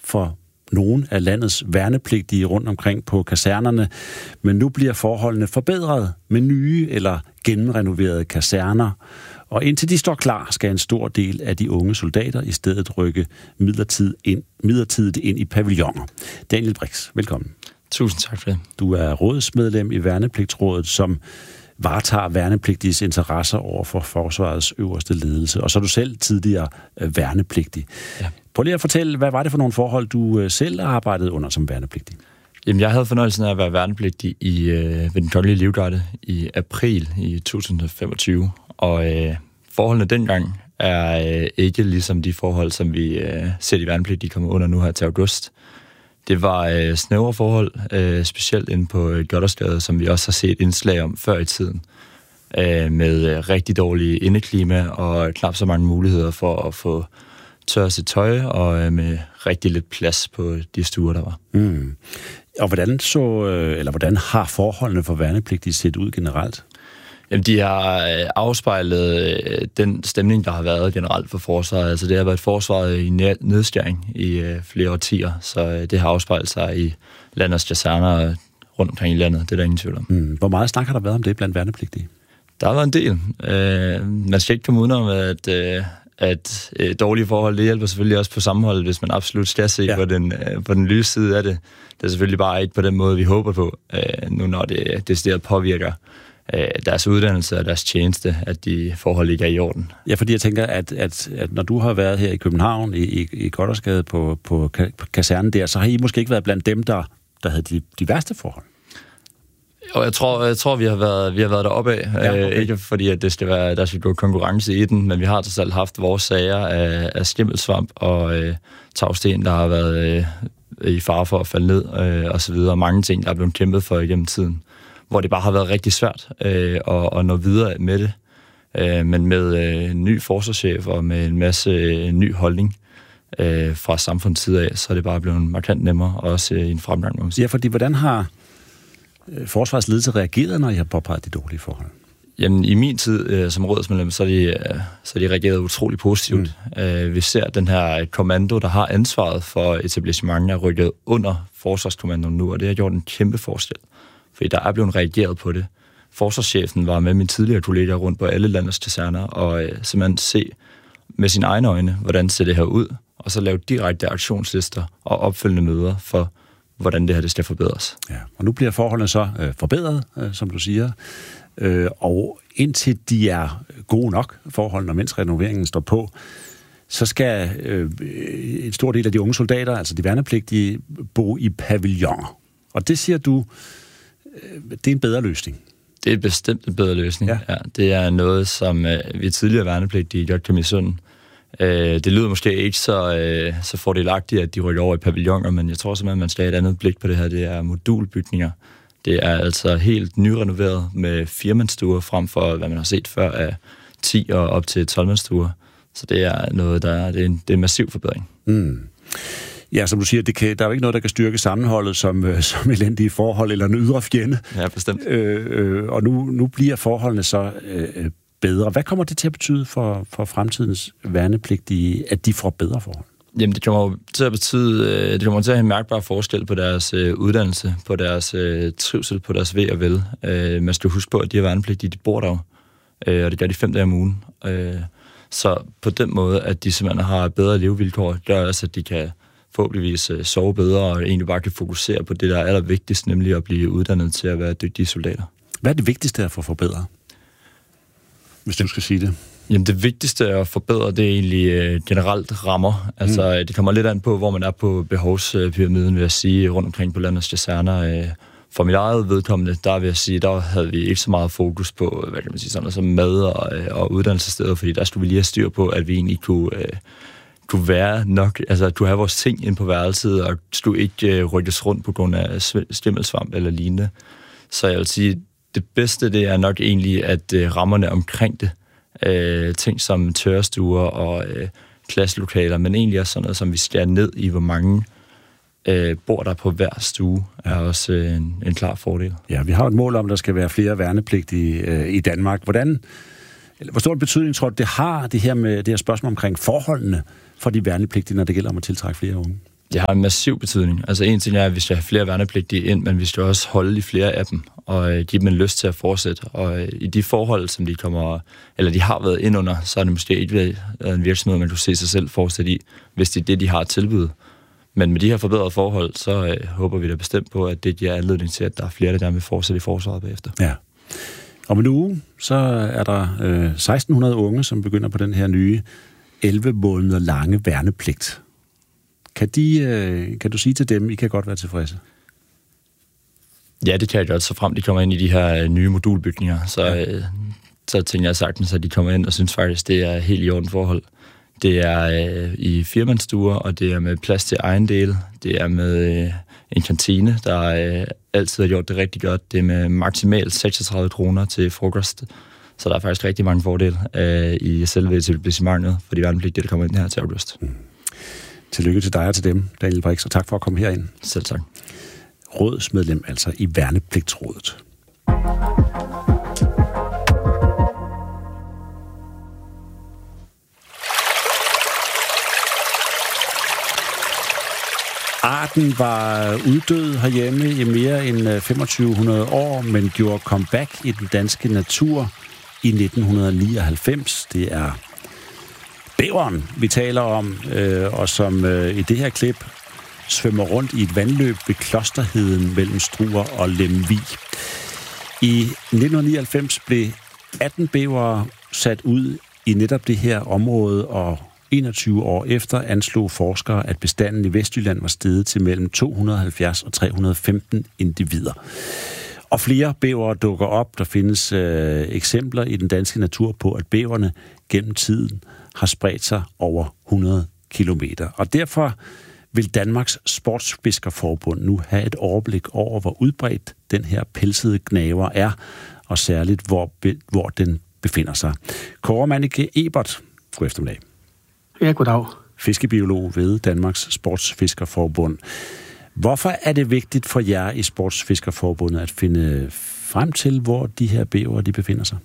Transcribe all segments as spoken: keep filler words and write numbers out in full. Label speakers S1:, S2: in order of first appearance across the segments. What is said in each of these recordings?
S1: for nogle af landets værnepligtige rundt omkring på kasernerne, men nu bliver forholdene forbedret med nye eller gennemrenoverede kaserner. Og indtil de står klar, skal en stor del af de unge soldater i stedet rykke midlertidigt ind, midlertidigt ind i pavilloner. Daniel Brix, velkommen.
S2: Tusind tak for det.
S1: Du er rådsmedlem i Værnepligtsrådet, som varetager værnepligtiges interesser over for forsvarets øverste ledelse. Og så er du selv tidligere værnepligtig. Ja. Prøv lige at fortælle, hvad var det for nogle forhold, du selv arbejdede under som værnepligtig?
S2: Jamen, jeg havde fornøjelsen af at være værnepligtig i, øh, ved den kongelige livgarde i april i to tusind og femogtyve. Og øh, forholdene dengang er øh, ikke ligesom de forhold, som vi øh, ser de værnepligtige komme under nu her til august. Det var øh, snævre forhold, øh, specielt inde på Gothersgade, som vi også har set indslag om før i tiden, øh, med øh, rigtig dårlige indeklima og knap så mange muligheder for at få tørre sit tøj, og øh, med rigtig lidt plads på de stuer, der var.
S1: Mm. Og hvordan så, eller hvordan har forholdene for værnepligtige set ud generelt?
S2: Jamen, de har afspejlet den stemning, der har været generelt for forsvaret. Altså, det har været et forsvar i nedskæring i flere årtier, så det har afspejlet sig i landets kaserner rundt omkring i landet. Det er der ingen tvivl om.
S1: Mm. Hvor meget snak har der været om det blandt værnepligtige?
S2: Der har været en del. Man skal ikke komme udenom, at, at dårlige forhold, det hjælper selvfølgelig også på sammenholdet, hvis man absolut skal se ja. på, den, på den lyse side af det. Det er selvfølgelig bare ikke på den måde, vi håber på, nu når det decideret påvirker deres uddannelse og deres tjeneste, at de forhold ikke er i orden.
S1: Ja, fordi jeg tænker, at, at, at når du har været her i København, i, i, i Gothersgade på, på, på kasernen der, så har I måske ikke været blandt dem, der, der havde de, de værste forhold.
S2: Og jeg tror, jeg tror vi har været vi har været deroppe af. Ja, okay. øh, ikke fordi at det skal være der skal gå konkurrence i den, men vi har til selv haft vores sager af, af skimmelsvamp og øh, tagsten, der har været øh, i fare for at falde ned øh, og så videre. Mange ting, der er blevet kæmpet for igennem tiden, hvor det bare har været rigtig svært øh, at, at nå videre med det. Øh, men med øh, en ny forsvarschef og med en masse øh, ny holdning øh, fra samfundets side af, så er det bare blevet markant nemmere, også øh, i en fremgang, må man sige.
S1: Ja, fordi hvordan har øh, forsvarets ledelse reageret, når I har påpeget de dårlige forhold?
S2: Jamen, i min tid øh, som rådsmedlem, så er de, øh, så er de reageret utrolig positivt. Mm. Øh, vi ser den her kommando, der har ansvaret for etablissementet, er rykket under forsvarskommandoen nu, og det har gjort en kæmpe forskel. Fordi der er blevet reageret på det. Forsvarschefen var med mine tidligere kolleger rundt på alle landets kaserner, og øh, simpelthen se med sine egne øjne, hvordan ser det her ud, og så lave direkte aktionslister og opfølgende møder for, hvordan det her det skal forbedres. Ja,
S1: og nu bliver forholdene så øh, forbedret, øh, som du siger, øh, og indtil de er gode nok, forholdene, mens renoveringen står på, så skal øh, en stor del af de unge soldater, altså de værnepligtige, bo i pavilloner. Og det siger du, det er en bedre løsning.
S2: Det er bestemt en bedre løsning. Ja. Ja, det er noget, som øh, vi tidligere værnepligtige godt kan misunde. Øh, det lyder måske ikke så, øh, så fordelagtigt, at de rykker over i pavilloner, men jeg tror simpelthen, at man skal have et andet blik på det her. Det er modulbygninger. Det er altså helt nyrenoveret med firemandsstuer, frem for, hvad man har set før, af ti og op til tolv-mandsstuer. Så det er noget, der det er en, det er en massiv forbedring.
S1: Mm. Ja, som du siger, det kan, der er jo ikke noget, der kan styrke sammenholdet som, øh, som elendige forhold eller en ydre fjende.
S2: Ja, bestemt.
S1: Øh, øh, og nu, nu bliver forholdene så øh, bedre. Hvad kommer det til at betyde for, for fremtidens værnepligtige, at de får bedre forhold?
S2: Jamen, det kommer til at betyde, det kommer til at have en mærkbar forskel på deres øh, uddannelse, på deres øh, trivsel, på deres ve og vel. Øh, man skal huske på, at de her værnepligtige, de bor der, øh, og det gør de fem dage om ugen. Øh, så på den måde, at de simpelthen har bedre levevilkår, gør også, at de kan forhåbentligvis sove bedre og egentlig bare kan fokusere på det, der er allervigtigst, nemlig at blive uddannet til at være dygtige soldater.
S1: Hvad er det vigtigste at få forbedret, hvis du skal sige det?
S2: Jamen, det vigtigste at forbedre, det er egentlig øh, generelt rammer. Altså, mm. det kommer lidt an på, hvor man er på behovspyramiden, vil jeg sige, rundt omkring på landets kaserner. Øh, for mit eget vedkommende, der vil jeg sige, der havde vi ikke så meget fokus på, hvad kan man sige, sådan noget som mad og, øh, og uddannelsessteder, fordi der skulle vi lige have styr på, at vi egentlig kunne... Øh, kunne være nok, altså at kunne have vores ting ind på værelset, og skulle ikke uh, rykkes rundt på grund af skimmelsvamp eller lignende. Så jeg vil sige, det bedste, det er nok egentlig, at uh, rammerne omkring det, uh, ting som tørrestuer og uh, klasselokaler, men egentlig også sådan noget, som vi skærer ned i, hvor mange uh, bor der på hver stue, er også uh, en, en klar fordel.
S1: Ja, vi har et mål om, at der skal være flere værnepligtige uh, i Danmark. Hvordan, eller hvor stor en betydning tror du, det har, det her med det her spørgsmål omkring forholdene for de værnepligtige, når det gælder om at tiltrække flere unge?
S2: Det har en massiv betydning. Altså en ting er, at vi skal have flere værnepligtige ind, men vi skal også holde i flere af dem og øh, give dem en lyst til at fortsætte. Og øh, i de forhold, som de kommer, eller de har været ind under, så er det måske ikke været en virksomhed, man kan se sig selv fortsætte i, hvis det er det, de har tilbydet. Men med de her forbedrede forhold, så øh, håber vi da bestemt på, at det giver anledning til, at der er flere, der gerne vil fortsætte i forsvaret bagefter.
S1: Ja. Om en uge, så er der øh, seksten hundrede unge, som begynder på den her nye elleve måneder lange værnepligt. Kan, de, øh, kan du sige til dem, I kan godt være tilfredse?
S2: Ja, det kan jeg godt, så frem de kommer ind i de her nye modulbygninger. Så, ja. øh, så tænker jeg sagtens, at de kommer ind og synes faktisk, det er helt i orden forhold. Det er øh, i firmandsstuer, og det er med plads til ejendele. Det er med øh, en kantine, der øh, altid har gjort det rigtig godt. Det er med maksimalt seksogtredive kroner til frokost. Så der er faktisk rigtig mange fordele øh, i selve etablissementet for de værnepligtige, der kommer ind her til august. Mm.
S1: Tillykke til dig og til dem, Daniel Brix, og tak for at komme herind.
S2: Selv tak.
S1: Rådsmedlem altså i Værnepligtsrådet. Arten var uddød herhjemme i mere end femogtyve hundrede år, men gjorde comeback i den danske natur i nitten nioghalvfems. Det er bæveren, vi taler om, øh, og som øh, i det her klip svømmer rundt i et vandløb ved Klosterheden mellem Struer og Lemvig. I nitten nioghalvfems blev atten bævere sat ud i netop det her område, og enogtyve år efter anslog forskere, at bestanden i Vestjylland var steget til mellem to hundrede og halvfjerds og tre hundrede og femten individer. Og flere bævere dukker op. Der findes øh, eksempler i den danske natur på, at bæverne gennem tiden har spredt sig over hundrede kilometer. Og derfor vil Danmarks Sportsfiskerforbund nu have et overblik over, hvor udbredt den her pelsede gnaver er, og særligt, hvor, hvor den befinder sig. Kåre Manneke Ebert, god eftermiddag.
S3: Ja, goddag.
S1: Fiskebiolog ved Danmarks Sportsfiskerforbund. Hvorfor er det vigtigt for jer i Sportsfiskerforbundet at finde frem til, hvor de her bævere de befinder sig?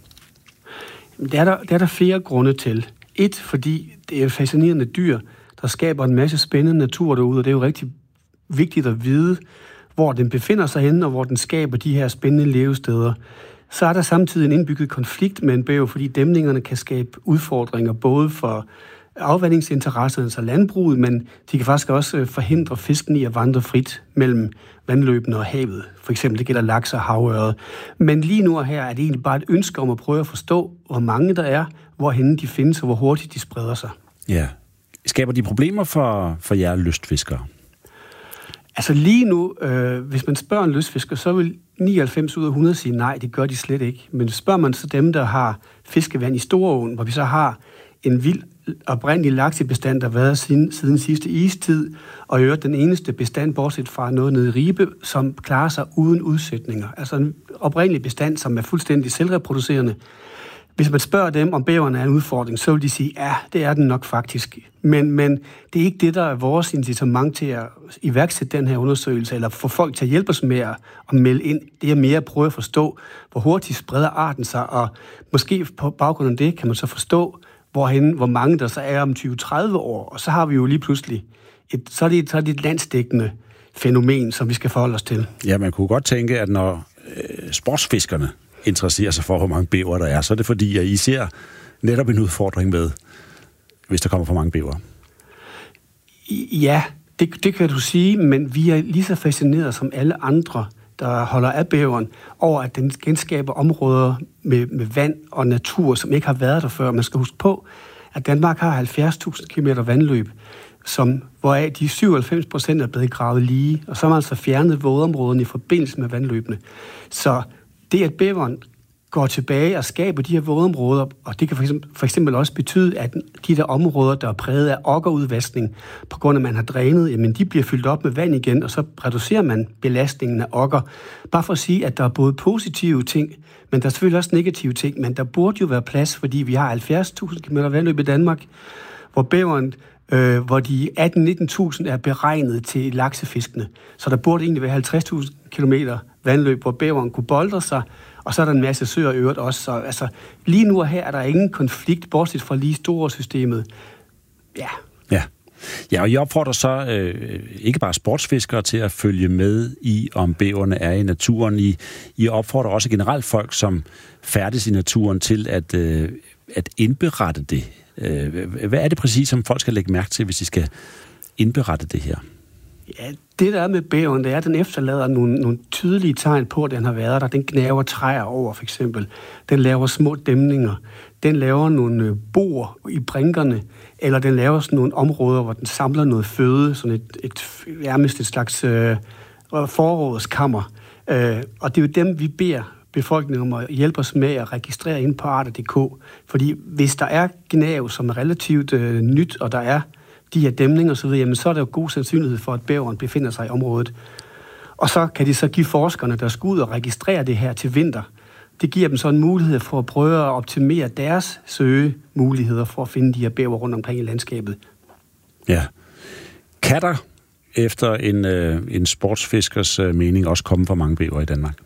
S3: Det er, der, det er der flere grunde til. Et, fordi det er fascinerende dyr, der skaber en masse spændende natur derude, og det er jo rigtig vigtigt at vide, hvor den befinder sig henne, og hvor den skaber de her spændende levesteder. Så er der samtidig en indbygget konflikt med en bæver, fordi dæmningerne kan skabe udfordringer, både for afvandingsinteresserne, altså landbruget, men de kan faktisk også forhindre fisken i at vandre frit mellem vandløbene og havet. For eksempel, det gælder laks og havørred. Men lige nu og her er det egentlig bare et ønske om at prøve at forstå, hvor mange der er, hvorhenne de findes, og hvor hurtigt de spreder sig.
S1: Ja. Skaber de problemer for, for jer lystfiskere?
S3: Altså lige nu, øh, hvis man spørger en lystfisker, så vil nioghalvfems ud af hundrede sige nej, det gør de slet ikke. Men spørger man så dem, der har fiskevand i Storåen, hvor vi så har en vild oprindelig laksebestand, der har været siden, siden sidste istid, og i øvrigt den eneste bestand, bortset fra noget nede i Ribe, som klarer sig uden udsætninger. Altså en oprindelig bestand, som er fuldstændig selvreproducerende. Hvis man spørger dem, om bæverne er en udfordring, så vil de sige, ja, det er den nok faktisk. Men, men det er ikke det, der er vores incitament til at iværksætte den her undersøgelse, eller få folk til at hjælpe os med at, at melde ind. Det er mere at prøve at forstå, hvor hurtigt spreder arten sig, og måske på baggrund af det kan man så forstå, hvorhen, hvor mange der så er om tyve til tredive år. Og så har vi jo lige pludselig, et, så, er det, så er det et landsdækkende fænomen, som vi skal forholde os til.
S1: Ja, man kunne godt tænke, at når øh, sportsfiskerne interesserer sig for, hvor mange bæver der er, så er det fordi, at I ser netop en udfordring med, hvis der kommer for mange bæver.
S3: Ja, det, det kan du sige, men vi er lige så fascineret som alle andre, der holder af bæveren, over at den genskaber områder med, med vand og natur, som ikke har været der før. Man skal huske på, at Danmark har halvfjerds tusind kilometer vandløb, som, hvoraf de syvoghalvfems procent er blevet gravet lige, og så har man altså fjernet vådområderne i forbindelse med vandløbene. Så det, at bæveren går tilbage og skaber de her vådområder, og det kan for eksempel, for eksempel også betyde, at de der områder, der er præget af okkerudvaskning, på grund af, at man har drænet, jamen de bliver fyldt op med vand igen, og så reducerer man belastningen af okker. Bare for at sige, at der er både positive ting, men der er selvfølgelig også negative ting, men der burde jo være plads, fordi vi har halvfjerds tusind kilometer vandløb i Danmark, hvor bæveren, øh, hvor de atten til nitten tusind er beregnet til laksefiskene. Så der burde egentlig være halvtreds tusind kilometer vandløb, hvor bæveren kunne boltre sig, og så er der en masse søer i øvrigt også. Så altså, lige nu og her er der ingen konflikt, bortset fra lige store systemet. Ja.
S1: Ja. Ja, og I opfordrer så øh, ikke bare sportsfiskere til at følge med i, om bæverne er i naturen. I, I opfordrer også generelt folk, som færdes i naturen, til at, øh, at indberette det. Øh, hvad er det præcis, som folk skal lægge mærke til, hvis de skal indberette det her?
S3: Ja, det der er med bæveren, det er, at den efterlader nogle, nogle tydelige tegn på, at den har været der. Den gnaver træer over, for eksempel. Den laver små dæmninger. Den laver nogle boer i brinkerne, eller den laver sådan nogle områder, hvor den samler noget føde, sådan et, et nærmest et slags øh, forrådskammer. Øh, og det er jo dem, vi beder befolkningen om at hjælpe os med at registrere ind på arter punktum d k. Fordi hvis der er gnav, som er relativt øh, nyt, og der er de her dæmninger og så videre, jamen så er der jo god sandsynlighed for, at bæveren befinder sig i området. Og så kan de så give forskerne, der skal ud og registrere det her til vinter. Det giver dem så en mulighed for at prøve at optimere deres søgemuligheder for at finde de her bæver rundt omkring i landskabet.
S1: Ja. Kan der efter en, øh, en sportsfiskers øh, mening også komme for mange bæver i Danmark?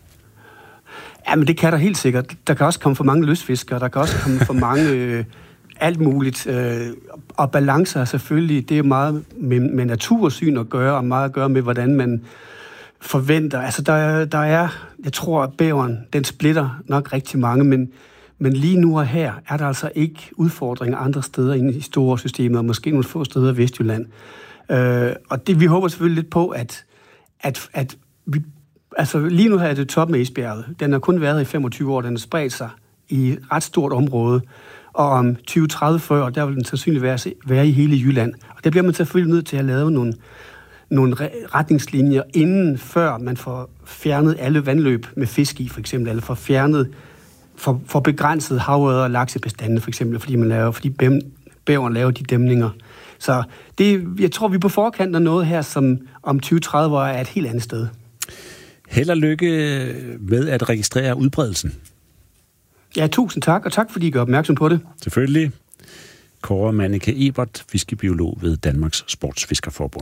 S3: Ja, men det kan der helt sikkert. Der kan også komme for mange lystfiskere, der kan også komme for mange... Øh, alt muligt. Øh, og balancer selvfølgelig, det er meget med, med natursyn at gøre, og meget at gøre med, hvordan man forventer. Altså, der, der er, jeg tror, at bæveren, den splitter nok rigtig mange, men, men lige nu og her er der altså ikke udfordringer andre steder inde i store systemer, og måske nogle få steder i Vestjylland. Øh, og det, vi håber selvfølgelig lidt på, at, at, at vi, altså lige nu her er det toppen af isbjerget. Den har kun været i femogtyve år, den har spredt sig i et ret stort område, og om tyve, tredive, fyrre år, der vil den sandsynligt være, være i hele Jylland. Og der bliver man selvfølgelig nødt til at lave nogle, nogle retningslinjer, inden før man får fjernet alle vandløb med fisk i, for eksempel, eller får fjernet, for, for begrænset havørred og laksebestande, for eksempel, fordi, man laver, fordi bæveren laver de dæmninger. Så det, jeg tror, vi er på forkant af noget her, som om tyve, tredive år er et helt andet sted.
S1: Held og lykke med at registrere udbredelsen.
S3: Ja, tusind tak, og tak fordi I gør opmærksom på det.
S1: Selvfølgelig. Kåre Manneke Ebert, fiskebiolog ved Danmarks Sportsfiskerforbund.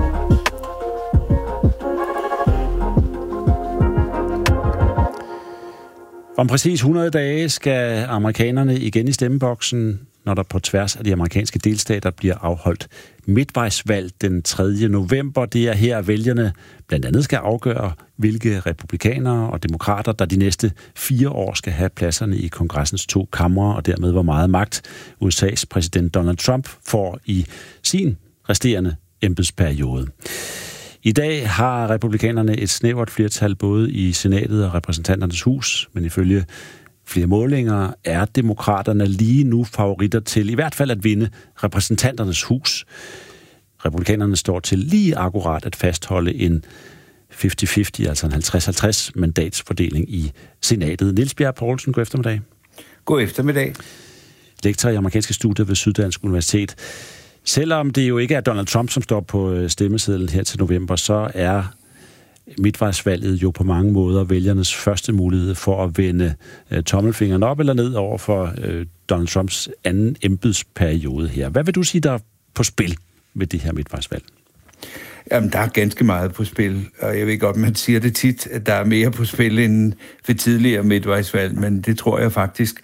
S1: Om præcis hundrede dage skal amerikanerne igen i stemmeboksen, når der på tværs af de amerikanske delstater bliver afholdt midtvejsvalg den tredje november. Det er her, vælgerne blandt andet skal afgøre, hvilke republikanere og demokrater, der de næste fire år skal have pladserne i kongressens to kamre, og dermed hvor meget magt U S A's præsident Donald Trump får i sin resterende embedsperiode. I dag har republikanerne et snævert flertal både i senatet og repræsentanternes hus, men ifølge flere målinger er demokraterne lige nu favoritter til i hvert fald at vinde repræsentanternes hus. Republikanerne står til lige akkurat at fastholde en halvtreds halvtreds, altså en halvtreds halvtreds mandatsfordeling i senatet. Niels Bjerg Poulsen, god eftermiddag.
S4: God eftermiddag.
S1: Lektor i amerikanske studier ved Syddansk Universitet. Selvom det jo ikke er Donald Trump, som står på stemmesedlen her til november, så er midtvejsvalget jo på mange måder vælgernes første mulighed for at vende uh, tommelfingeren op eller ned over for uh, Donald Trumps anden embedsperiode her. Hvad vil du sige, der er på spil med det her midtvejsvalg?
S4: Jamen, der er ganske meget på spil, og jeg ved godt, man siger det tit, at der er mere på spil end ved tidligere midtvejsvalg, men det tror jeg faktisk,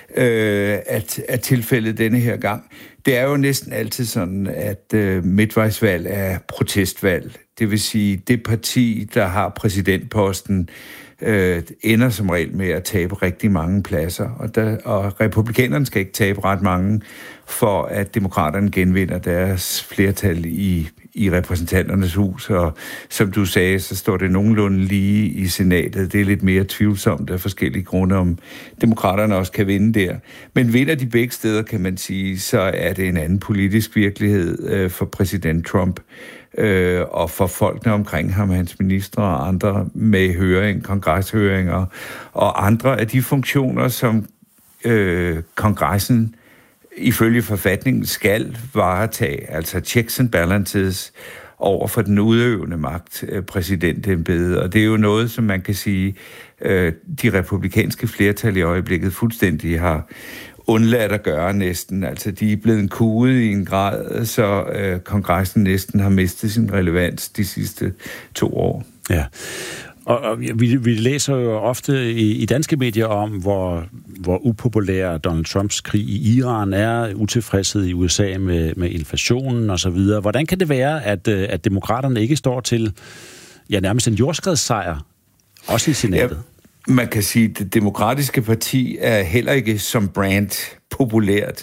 S4: øh, at er tilfældet denne her gang. Det er jo næsten altid sådan, at øh, midtvejsvalg er protestvalg. Det vil sige, det parti, der har præsidentposten, øh, ender som regel med at tabe rigtig mange pladser. Og, der, og republikanerne skal ikke tabe ret mange, for at demokraterne genvinder deres flertal i, i repræsentanternes hus. Og som du sagde, så står det nogenlunde lige i senatet. Det er lidt mere tvivlsomt af forskellige grunde, om demokraterne også kan vinde der. Men vinder de begge steder, kan man sige, så er det en anden politisk virkelighed øh, for præsident Trump. Øh, og for folkene omkring ham, hans ministre og andre med høring, kongreshøringer og andre af de funktioner, som øh, kongressen ifølge forfatningen skal varetage, altså checks and balances over for den udøvende magt, præsidentembedet. Og det er jo noget, som man kan sige, øh, de republikanske flertal i øjeblikket fuldstændig har undladt at gøre næsten. Altså, de er blevet kuget i en grad, så øh, kongressen næsten har mistet sin relevans de sidste to år.
S1: Ja, Og, og vi, vi læser jo ofte i, i danske medier om, hvor, hvor upopulær Donald Trumps krig i Iran er, utilfredshed i U S A med, med inflationen osv. Hvordan kan det være, at, at demokraterne ikke står til ja, nærmest en jordskredssejr, også i senatet?
S4: Ja, man kan sige, at det demokratiske parti er heller ikke som brand populært.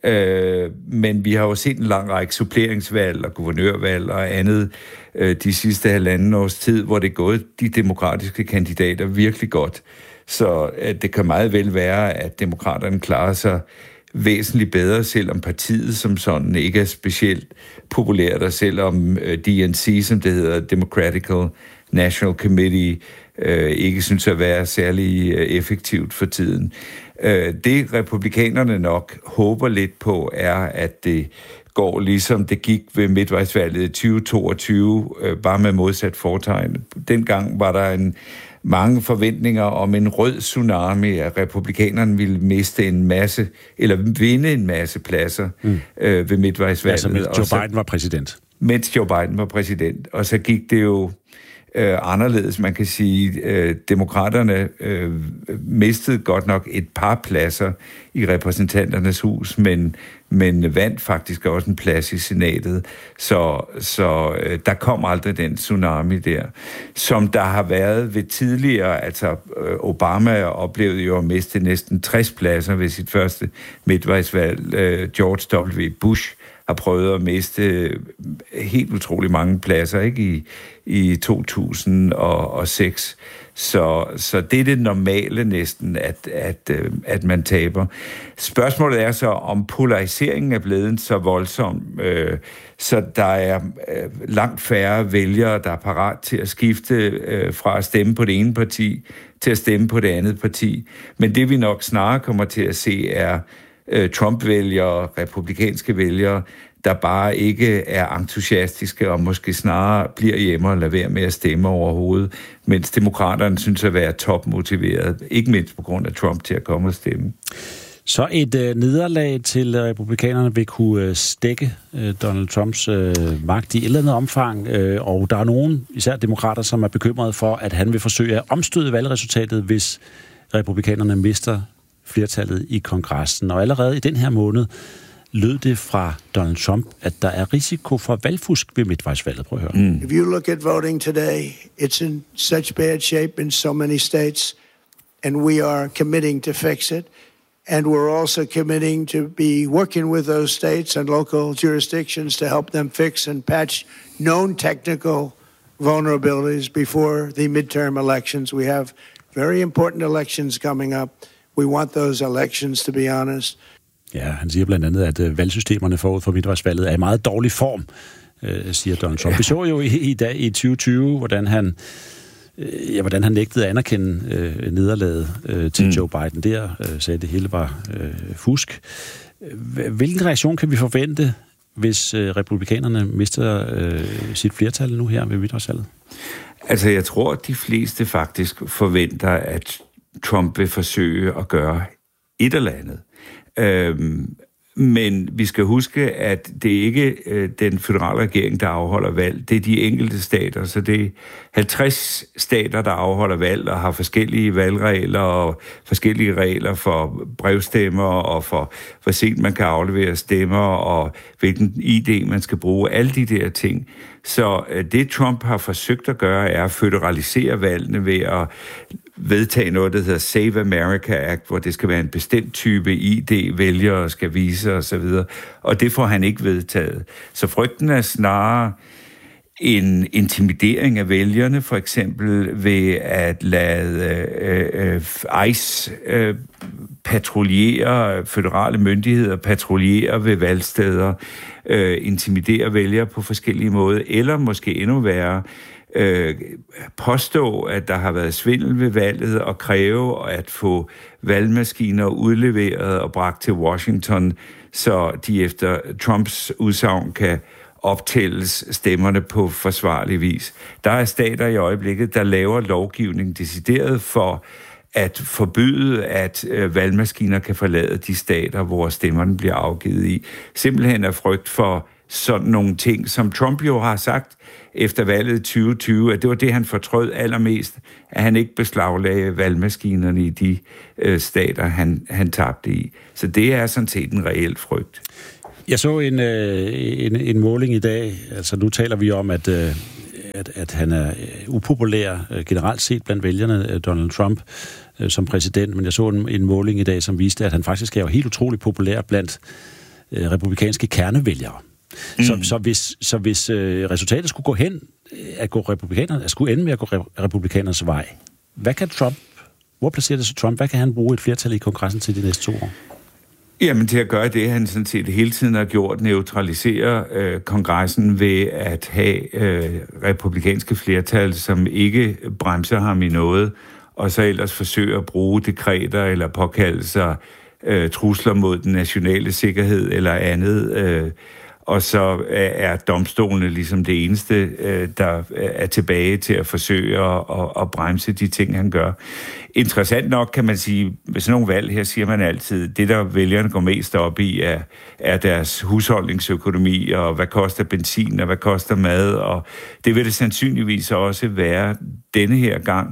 S4: Øh, men vi har jo set en lang række suppleringsvalg og guvernørvalg og andet øh, de sidste halvanden års tid, hvor det er gået de demokratiske kandidater virkelig godt. Så øh, det kan meget vel være, at demokraterne klarer sig væsentligt bedre, selvom partiet som sådan ikke er specielt populært, og selvom øh, D N C, som det hedder, Democratical National Committee, øh, ikke synes at være særlig øh, effektivt for tiden. Det republikanerne nok håber lidt på, er, at det går ligesom det gik ved midtvejsvalget i tyve toogtyve, bare med modsat fortegn. Dengang var der en, mange forventninger om en rød tsunami, at republikanerne ville miste en masse, eller vinde en masse pladser mm. øh, ved midtvejsvalget.
S1: Altså, mens Joe Biden var præsident.
S4: Mens Joe Biden var præsident. Og så gik det jo Øh, anderledes. Man kan sige, øh, demokraterne øh, mistede godt nok et par pladser i repræsentanternes hus, men, men vandt faktisk også en plads i senatet. Så, så øh, der kom aldrig den tsunami der, som der har været ved tidligere. Altså øh, Obama oplevede jo at miste næsten tres pladser ved sit første midtvejsvalg. Øh, George W. Bush har prøvet at miste helt utrolig mange pladser, ikke, i, i to tusind og seks. Så, så det er det normale næsten, at, at, at man taber. Spørgsmålet er så, om polariseringen er blevet så voldsom, øh, så der er øh, langt færre vælgere, der er parat til at skifte øh, fra at stemme på det ene parti til at stemme på det andet parti. Men det vi nok snarere kommer til at se er Trump-vælgere, republikanske vælgere, der bare ikke er entusiastiske og måske snarere bliver hjemme og lader være med at stemme overhovedet, mens demokraterne synes at være topmotiveret, ikke mindst på grund af Trump, til at komme og stemme.
S1: Så et øh, nederlag til republikanerne vil kunne øh, stække øh, Donald Trumps øh, magt i et eller andet omfang, øh, og der er nogen, især demokrater, som er bekymrede for, at han vil forsøge at omstøde valgresultatet, hvis republikanerne mister flertallet i kongressen. Og allerede i den her måned lød det fra Donald Trump, at der er risiko for valgfusk ved midtvejsvalget. Prøv at høre.
S5: Mm. If you look at voting today, it's in such bad shape in so many states, and we are committing to fix it. And we're also committing to be working with those states and local jurisdictions to help them fix and patch known technical vulnerabilities before the midterm elections. We have very important elections coming up. We want those elections to be honest.
S1: Ja, han siger blandt andet, at valgsystemerne forud for midtvejsvalget er i meget dårlig form, øh, siger Donald Trump. Vi så jo i, i dag i tyve tyve, hvordan han, øh, ja, hvordan han nægtede at anerkende øh, nederlaget øh, til mm. Joe Biden. Der øh, sagde, at det hele var øh, fusk. Hvilken reaktion kan vi forvente, hvis øh, republikanerne mister øh, sit flertal nu her ved midtvejsvalget?
S4: Altså, jeg tror, at de fleste faktisk forventer, at Trump vil forsøge at gøre et eller andet. Øhm, men vi skal huske, at det ikke er den føderale regering, der afholder valg. Det er de enkelte stater, så det er halvtreds stater, der afholder valg og har forskellige valgregler og forskellige regler for brevstemmer og for, hvor sent man kan aflevere stemmer og hvilken I D man skal bruge. Alle de der ting. Så det Trump har forsøgt at gøre, er at føderalisere valgene ved at vedtage noget, der hedder Save America Act, hvor det skal være en bestemt type I D, vælgere skal vise osv. Og det får han ikke vedtaget. Så frygten er snarere en intimidering af vælgerne, for eksempel ved at lade øh, øh, ICE øh, patruljere, føderale myndigheder patruljere ved valgsteder, øh, intimidere vælgere på forskellige måder, eller måske endnu værre, øh, påstå, at der har været svindel ved valget, og kræve at få valgmaskiner udleveret og bragt til Washington, så de efter Trumps udsagn kan optælles stemmerne på forsvarlig vis. Der er stater i øjeblikket, der laver lovgivning decideret for at forbyde, at øh, valgmaskiner kan forlade de stater, hvor stemmerne bliver afgivet i. Simpelthen af frygt for sådan nogle ting, som Trump jo har sagt efter valget tyve tyve, at det var det, han fortrød allermest, at han ikke beslaglagde valgmaskinerne i de øh, stater, han, han tabte i. Så det er sådan set en reel frygt.
S1: Jeg så en, øh, en, en måling i dag, altså nu taler vi om, at, øh, at, at han er upopulær øh, generelt set blandt vælgerne, øh, Donald Trump, øh, som præsident, men jeg så en, en måling i dag, som viste, at han faktisk er jo helt utrolig populær blandt øh, republikanske kernevælgere. Mm. Så, så hvis, så hvis øh, resultatet skulle gå hen, at gå republikanerne, at skulle ende med at gå republikanernes vej, hvad kan Trump, hvor placerer det så Trump, hvad kan han bruge et flertal i kongressen til de næste to år?
S4: Jamen til at gøre det, han sådan set hele tiden har gjort, neutralisere øh, kongressen ved at have øh, republikanske flertal, som ikke bremser ham i noget, og så ellers forsøger at bruge dekreter eller påkaldelser, øh, trusler mod den nationale sikkerhed eller andet, øh, og så er domstolene ligesom det eneste, der er tilbage til at forsøge at, at bremse de ting, han gør. Interessant nok kan man sige, med sådan nogle valg her siger man altid, det der vælgerne går mest op i, er, er deres husholdningsøkonomi, og hvad koster benzin, og hvad koster mad, og det vil det sandsynligvis også være denne her gang.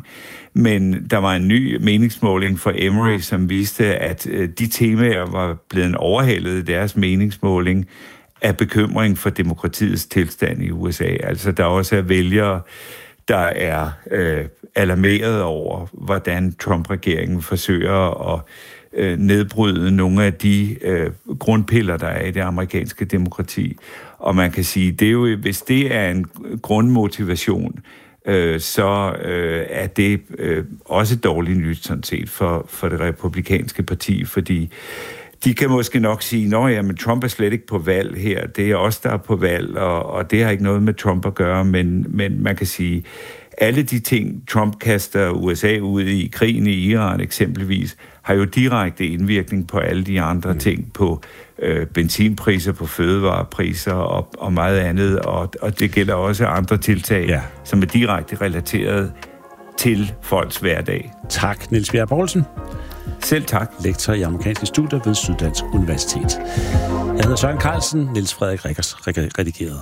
S4: Men der var en ny meningsmåling fra Emory, som viste, at de temaer var blevet overhalet i deres meningsmåling, af bekymring for demokratiets tilstand i U S A. Altså, der også er vælgere, der er øh, alarmeret over, hvordan Trump-regeringen forsøger at øh, nedbryde nogle af de øh, grundpiller, der er i det amerikanske demokrati. Og man kan sige, det er jo, hvis det er en grundmotivation, øh, så øh, er det øh, også dårligt nyt, sådan set, for, for det republikanske parti, fordi de kan måske nok sige, nå ja, men Trump er slet ikke på valg her, det er os, der er på valg, og, og det har ikke noget med Trump at gøre, men, men man kan sige, alle de ting, Trump kaster U S A ud i, krigen i Iran eksempelvis, har jo direkte indvirkning på alle de andre mm. ting, på øh, benzinpriser, på fødevarepriser og, og meget andet, og, og det gælder også andre tiltag, ja. som er direkte relateret til folks hverdag. Tak, Niels Bjerre Poulsen. Selv tak. Lektor i amerikanske studier ved Syddansk Universitet. Jeg hedder Søren Carlsen, Niels Frederik Rikkers redigerede.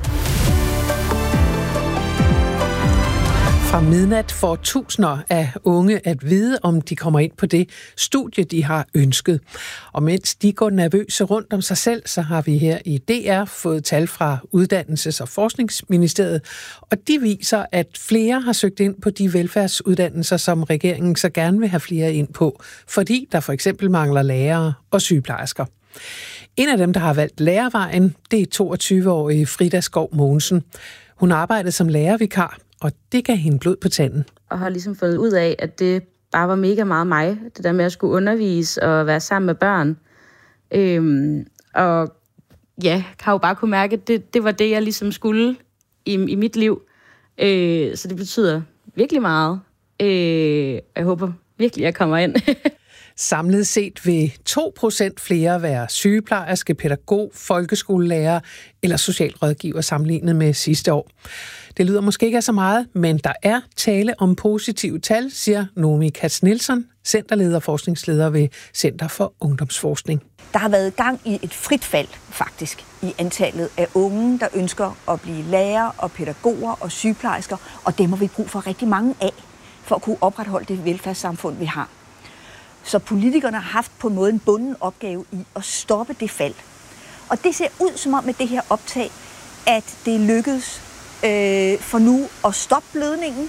S6: Fra midnat får tusinder af unge at vide, om de kommer ind på det studie, de har ønsket. Og mens de går nervøse rundt om sig selv, så har vi her i D R fået tal fra Uddannelses- og Forskningsministeriet, og de viser, at flere har søgt ind på de velfærdsuddannelser, som regeringen så gerne vil have flere ind på, fordi der for eksempel mangler lærere og sygeplejersker. En af dem, der har valgt lærervejen, det er toogtyve-årige Frida Skov Mogensen. Hun arbejdede som lærervikar, og det gav hende blod på tanden. Og har ligesom fundet ud af, at det bare var mega meget mig. Det der med at skulle undervise og være sammen med børn. Øhm, og ja, har jo bare kunne mærke, at det, det var det, jeg ligesom skulle i, i mit liv. Øh, så det betyder virkelig meget. Øh, jeg håber virkelig, jeg kommer ind. Samlet set vil to procent flere være sygeplejerske, pædagog, folkeskolelærer eller socialrådgiver sammenlignet med sidste år. Det lyder måske ikke af så meget, men der er tale om positive tal, siger Nomi Katz-Nielsen, centerleder og forskningsleder ved Center for Ungdomsforskning.
S7: Der har været gang i et frit fald, faktisk, i antallet af unge, der ønsker at blive lærere og pædagoger og sygeplejersker, og dem har vi brug for rigtig mange af, for at kunne opretholde det velfærdssamfund, vi har. Så politikerne har haft på en måde en bunden opgave i at stoppe det fald. Og det ser ud som om med det her optag, at det lykkedes øh, for nu at stoppe blødningen.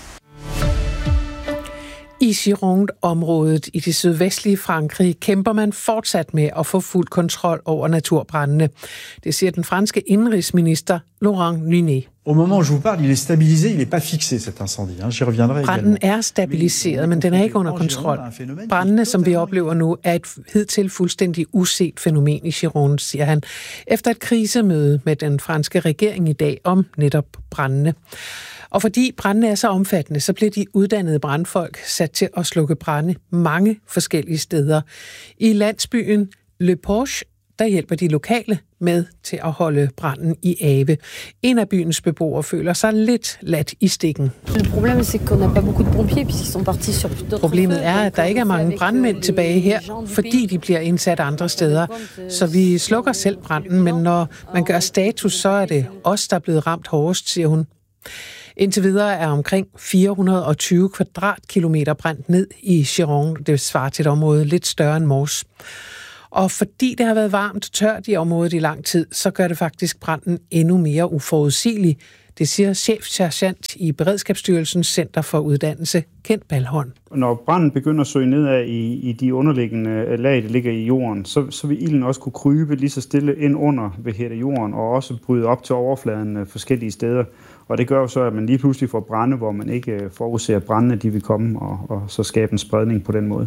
S6: I Gironde-området i det sydvestlige Frankrig kæmper man fortsat med at få fuld kontrol over naturbrændene. Det siger den franske indenrigsminister Laurent Nunez.
S8: Au moment où je vous parle, il est stabilisé, il est pas fixé cet incendie. J'y reviendrai.
S6: Branden er stabiliseret, men den er ikke under kontrol. Brændene, som vi oplever nu, er et hidtil fuldstændig uset fænomen i Gironde, siger han, efter et krisemøde med den franske regering i dag om netop brændene. Og fordi brændene er så omfattende, så bliver de uddannede brandfolk sat til at slukke brænde mange forskellige steder. I landsbyen Le Porche der hjælper de lokale med til at holde branden i ave. En af byens beboere føler sig lidt ladt i stikken. Problemet er, at der ikke er mange brandmænd tilbage her, fordi de bliver indsat andre steder. Så vi slukker selv branden, men når man gør status, så er det os, der er blevet ramt hårdest, siger hun. Indtil videre er omkring fire hundrede og tyve kvadratkilometer brændt ned i Gironde. Det svarer til et område lidt større end Mors. Og fordi det har været varmt og tørt i området i lang tid, så gør det faktisk branden endnu mere uforudsigelig. Det siger chefsergeant i Beredskabsstyrelsens Center for Uddannelse, Kent Balhorn.
S9: Når branden begynder at søge nedad i, i de underliggende lag, der ligger i jorden, så, så vil ilden også kunne krybe lige så stille ind under ved hætte jorden, og også bryde op til overfladen forskellige steder. Og det gør jo så, at man lige pludselig får brande, hvor man ikke forudser, at brændene de vil komme, og, og så skabe en spredning på den måde.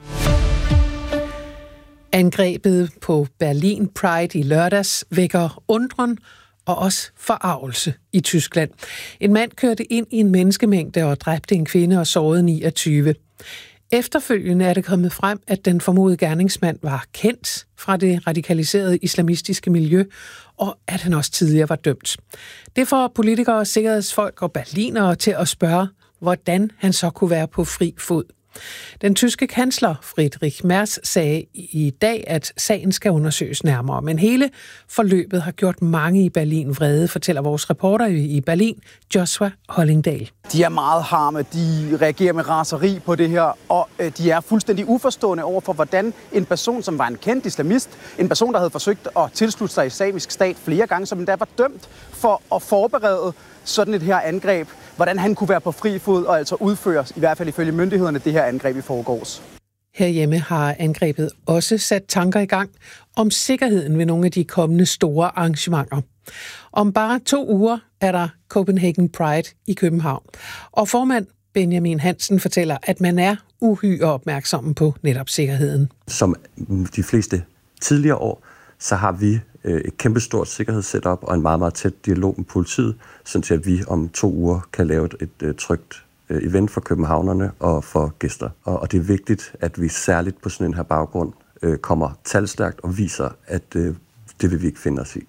S6: Angrebet på Berlin Pride i lørdags vækker undren og også forargelse i Tyskland. En mand kørte ind i en menneskemængde og dræbte en kvinde og sårede niogtyve. Efterfølgende er det kommet frem, at den formodede gerningsmand var kendt fra det radikaliserede islamistiske miljø, og at han også tidligere var dømt. Det får politikere, sikkerhedsfolk og berlinere til at spørge, hvordan han så kunne være på fri fod. Den tyske kansler Friedrich Merz sagde i dag, at sagen skal undersøges nærmere, men hele forløbet har gjort mange i Berlin vrede, fortæller vores reporter i Berlin, Joshua Hollingdal.
S10: De er meget harme, de reagerer med raseri på det her, og de er fuldstændig uforstående over for, hvordan en person, som var en kendt islamist, en person, der havde forsøgt at tilslutte sig Islamisk Stat flere gange, som endda var dømt for at forberede sådan et her angreb, hvordan han kunne være på fri fod og altså udføre, i hvert fald ifølge myndighederne, det her angreb i forgårs.
S6: Herhjemme har angrebet også sat tanker i gang om sikkerheden ved nogle af de kommende store arrangementer. Om bare to uger er der Copenhagen Pride i København. Og formand Benjamin Hansen fortæller, at man er uhyre opmærksom på netop sikkerheden.
S11: Som de fleste tidligere år, så har vi et kæmpestort sikkerhedssetup og en meget, meget tæt dialog med politiet, sådan at vi om to uger kan lave et, et trygt event for københavnerne og for gæster. Og, og det er vigtigt, at vi særligt på sådan en her baggrund øh, kommer talstærkt og viser, at øh, det vil vi ikke finde os i.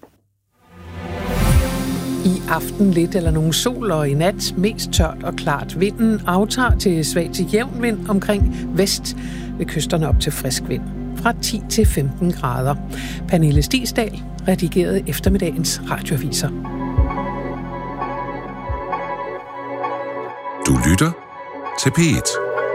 S6: I aften lidt eller nogen sol, og i nat mest tørt og klart. Vinden aftager til svag til jævn vind omkring vest, ved kysterne op til frisk vind. Fra ti til femten grader. Pernille Stigsdal redigerede eftermiddagens radioaviser.
S12: Du lytter til P et.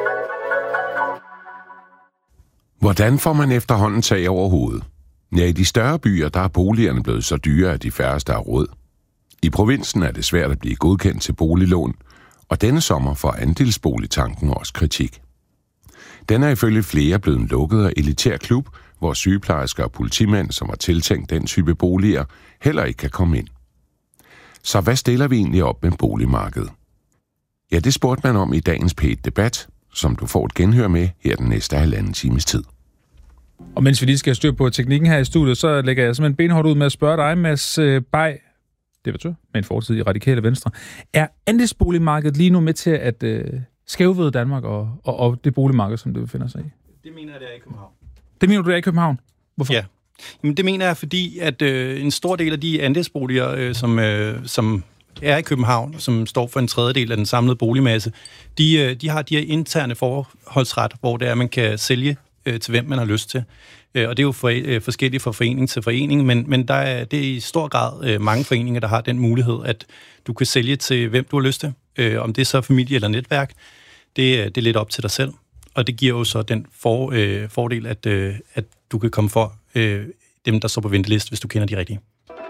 S12: Hvordan får man efterhånden tag over hovedet? Ja, i de større byer, der er boligerne blevet så dyre, at de færreste har råd. I provinsen er det svært at blive godkendt til boliglån, og denne sommer får andelsboligtanken også kritik. Den er ifølge flere blevet lukket af elitær klub, hvor sygeplejersker og politimænd, som har tiltænkt den type boliger, heller ikke kan komme ind. Så hvad stiller vi egentlig op med boligmarkedet? Ja, det spurgte man om i dagens P et-debat, som du får et genhør med her den næste halvanden times tid.
S13: Og mens vi lige skal have styr på teknikken her i studiet, så lægger jeg simpelthen benhårdt ud med at spørge dig, Mads Bay, debattør med en fortid i Radikale Venstre. Er andelsboligmarkedet lige nu med til at øh, skævvride Danmark og, og, og det boligmarked, som det befinder sig i?
S14: Det mener jeg, det er i København.
S13: Det mener du, det er i København? Hvorfor?
S14: Ja. Jamen, det mener jeg, fordi at øh, en stor del af de andelsboliger, øh, som, øh, som er i København, som står for en tredjedel af den samlede boligmasse, de, øh, de har de her interne forholdsret, hvor det er, man kan sælge øh, til hvem man har lyst til. Øh, og det er jo for, øh, forskelligt fra forening til forening, men, men der er, det er i stor grad øh, mange foreninger, der har den mulighed, at du kan sælge til hvem du har lyst til. Øh, om det er så familie eller netværk, det, det er lidt op til dig selv. Og det giver jo så den for, øh, fordel, at, øh, at du kan komme for øh, dem, der står på venteliste, hvis du kender de rigtige.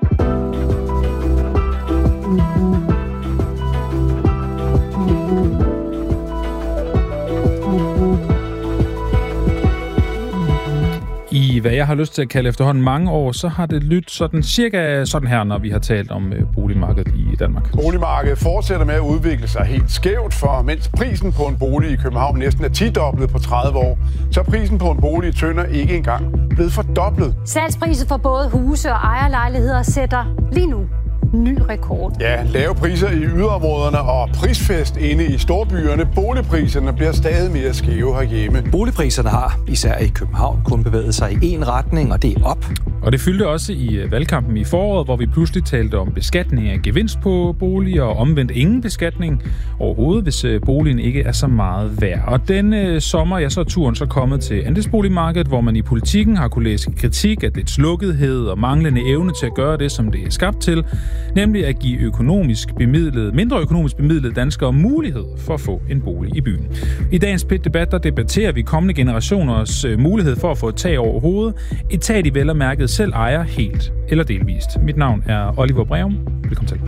S13: I hvad jeg har lyst til at kalde efterhånden mange år, så har det lyttet sådan cirka sådan her, når vi har talt om boligmarkedet i Danmark.
S15: Boligmarkedet fortsætter med at udvikle sig helt skævt, for mens prisen på en bolig i København næsten er tidoblet på tredive år, så er prisen på en bolig i Tønder ikke engang blevet fordoblet.
S16: Salgspriser for både huse og ejerlejligheder sætter lige nu ny rekord.
S15: Ja, lave priser i yderområderne og prisfest inde i storbyerne. Boligpriserne bliver stadig mere skæve herhjemme.
S17: Boligpriserne har, især i København, kun bevæget sig i én retning, og det er op.
S13: Og det fyldte også i valgkampen i foråret, hvor vi pludselig talte om beskatning af gevinst på boliger og omvendt ingen beskatning overhovedet, hvis boligen ikke er så meget værd. Og denne sommer, ja, så er turen så kommet til andelsboligmarkedet, hvor man i politikken har kunne læse kritik af dets lukkethed og manglende evne til at gøre det, som det er skabt til, nemlig at give økonomisk bemidlede, mindre økonomisk bemidlede danskere mulighed for at få en bolig i byen. I dagens Pit-debat, der debatterer vi kommende generationers mulighed for at få et tag over hovedet, et tag, de vel og mærket selv ejer helt eller delvist. Mit navn er Oliver Breum. Velkommen til.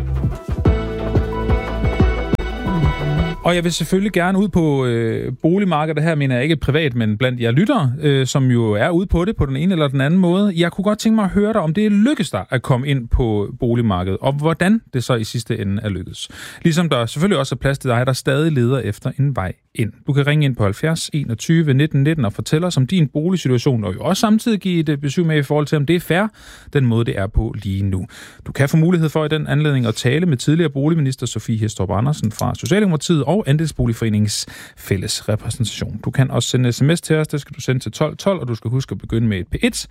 S13: Og jeg vil selvfølgelig gerne ud på øh, boligmarkedet. Her mener jeg ikke privat, men blandt jer lyttere, øh, som jo er ude på det på den ene eller den anden måde. Jeg kunne godt tænke mig at høre dig, om det lykkes dig at komme ind på boligmarkedet, og hvordan det så i sidste ende er lykkedes. Ligesom der selvfølgelig også er plads til dig, der stadig leder efter en vej ind. Du kan ringe ind på halvfjerds enogtyve nitten nitten og fortælle os om din boligsituation, og jo også samtidig give et besøg med i forhold til, om det er fair, den måde det er på lige nu. Du kan få mulighed for i den anledning at tale med tidligere boligminister Sophie Hæstorp Andersen fra Socialdemokratiet og Andelsboligforeningens fælles repræsentation. Du kan også sende sms til os, det skal du sende til tolv tolv, og du skal huske at begynde med et P et.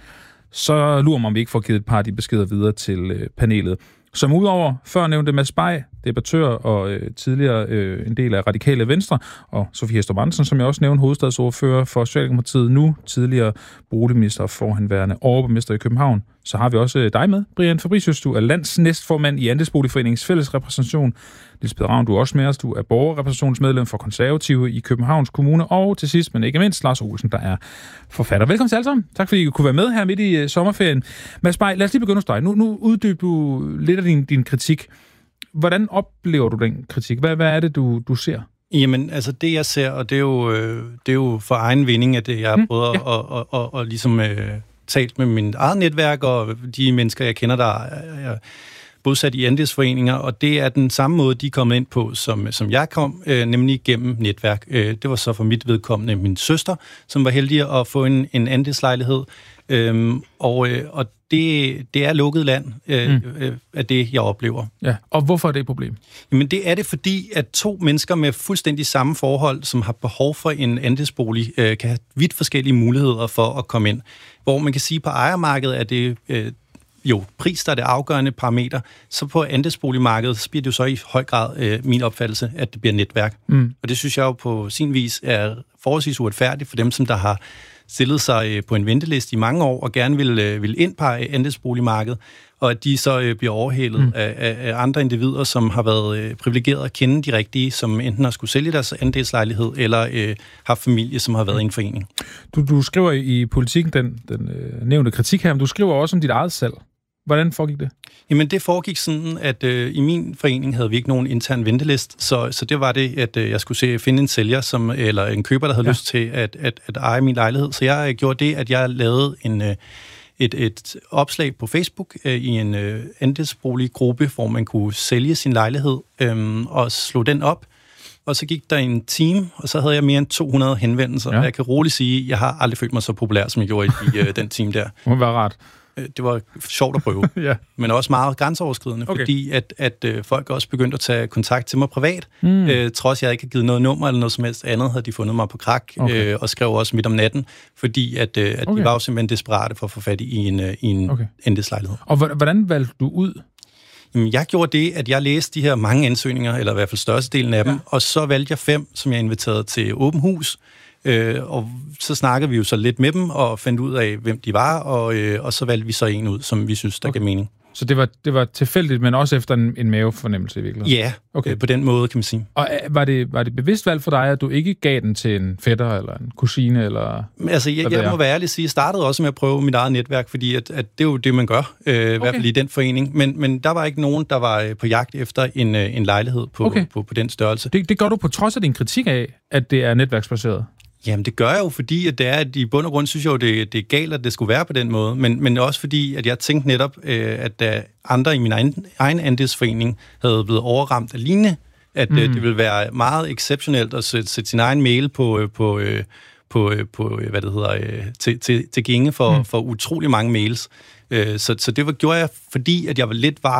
S13: Så lurer mig, om vi ikke får givet et par af de beskeder videre til panelet. Som udover før nævnte Mads Bay, debattør og øh, tidligere øh, en del af Radikale Venstre, og Sophie Hæstorp Andersen, som jeg også nævnte, hovedstadsordfører for Socialdemokratiet, nu tidligere boligminister og forhenværende overborgmester i København. Så har vi også dig med, Brian Fabricius, du er landsnæstformand i Andelsboligforeningens fælles repræsentation. Lisbeth Ravn, du er også med os, du er borgerrepræsentationsmedlem for Konservative i Københavns Kommune, og til sidst, men ikke mindst, Lars Olsen, der er forfatter. Velkommen til alle sammen. Tak fordi I kunne være med her midt i uh, sommerferien. Mads Bay, lad os lige begynde hos dig. Nu, nu uddyber du lidt af din, din kritik. Hvordan oplever du den kritik? Hvad, hvad er det, du, du ser?
S14: Jamen, altså det, jeg ser, og det er jo, øh, det er jo for egen vinding, at det, jeg har mm, prøvet ja. at, at, at, at, at ligesom øh, talt med mit eget netværk, og de mennesker, jeg kender, der er bosat i andelsforeninger, og det er den samme måde, de er kommet ind på, som, som jeg kom, øh, nemlig gennem netværk. Øh, det var så for mit vedkommende min søster, som var heldig at få en, en andelslejlighed, øh, og, øh, og det, det er lukket land øh, mm. øh, af det, jeg oplever.
S13: Ja, og hvorfor er det et problem?
S14: Jamen det er det, fordi at to mennesker med fuldstændig samme forhold, som har behov for en andelsbolig, øh, kan have vidt forskellige muligheder for at komme ind. Hvor man kan sige, på ejermarkedet er det øh, jo pris, der er det afgørende parameter. Så på andelsboligmarkedet bliver det jo så i høj grad øh, min opfattelse, at det bliver netværk. Mm. Og det synes jeg jo på sin vis er forholdsvis uretfærdigt for dem, som der har stillet sig på en venteliste i mange år og gerne vil, vil ind på andelsboligmarkedet, og at de så bliver overhældet mm. af, af andre individer, som har været privilegeret at kende de rigtige, som enten har skulle sælge deres andelslejlighed, eller øh, har familie, som har været i en forening.
S13: Du, du skriver i Politikken den, den øh, nævnte kritik her, men du skriver også om dit eget salg. Hvordan foregik det?
S14: Jamen, det foregik sådan, at øh, i min forening havde vi ikke nogen intern ventelist, så, så det var det, at øh, jeg skulle se finde en sælger, som, eller en køber, der havde ja. lyst til at, at, at eje min lejlighed. Så jeg øh, gjorde det, at jeg lavede en, øh, et, et opslag på Facebook øh, i en øh, andelsboliggruppe, hvor man kunne sælge sin lejlighed øh, og slå den op. Og så gik der en time, og så havde jeg mere end to hundrede henvendelser. Ja. Jeg kan roligt sige, at jeg har aldrig følt mig så populær, som jeg gjorde i øh, den time der.
S13: Det må være rart.
S14: Det var sjovt at prøve, ja. Men også meget grænseoverskridende, okay. fordi at, at øh, folk også begyndte at tage kontakt til mig privat. Mm. Øh, trods jeg ikke havde givet noget nummer eller noget som helst andet, havde de fundet mig på krak, okay. øh, og skrev også midt om natten, fordi at, øh, at okay. de var jo simpelthen desperate for at få fat i en, øh, i en okay. andelslejlighed.
S13: Og hvordan valgte du ud?
S14: Jamen, jeg gjorde det, at jeg læste de her mange ansøgninger, eller i hvert fald størstedelen af dem, ja. og så valgte jeg fem, som jeg inviterede til åben hus. Øh, og så snakkede vi jo så lidt med dem, og fandt ud af, hvem de var, og, øh, og så valgte vi så en ud, som vi synes, der okay. gav mening.
S13: Så det var, det var tilfældigt, men også efter en, en mavefornemmelse i virkeligheden?
S14: Ja, okay. øh, på den måde, kan man sige.
S13: Og var det, var det bevidst valg for dig, at du ikke gav den til en fætter, eller en kusine, eller...
S14: Altså, jeg, jeg må være ærlig at sige, jeg startede også med at prøve mit eget netværk, fordi at, at det er jo det, man gør, øh, okay. i hvert fald i den forening. Men, men der var ikke nogen, der var på jagt efter en, en lejlighed på, okay. på, på den størrelse.
S13: Det, det gør du på trods af din kritik af, at det er netværksbaseret?
S14: Jamen, det gør jeg jo, fordi at det er, at i bund og grund synes jeg jo, det, det er galt, at det skulle være på den måde. Men, men også fordi, at jeg tænkte netop, øh, at da andre i min egen, egen andelsforening havde blevet overramt af lignende, at mm. øh, det ville være meget exceptionelt at sætte, sætte sin egen mail på, på, øh, på, øh, på hvad det hedder, øh, til, til, til gænge for, mm. for utrolig mange mails. Øh, så, så det var, gjorde jeg, fordi at jeg var lidt var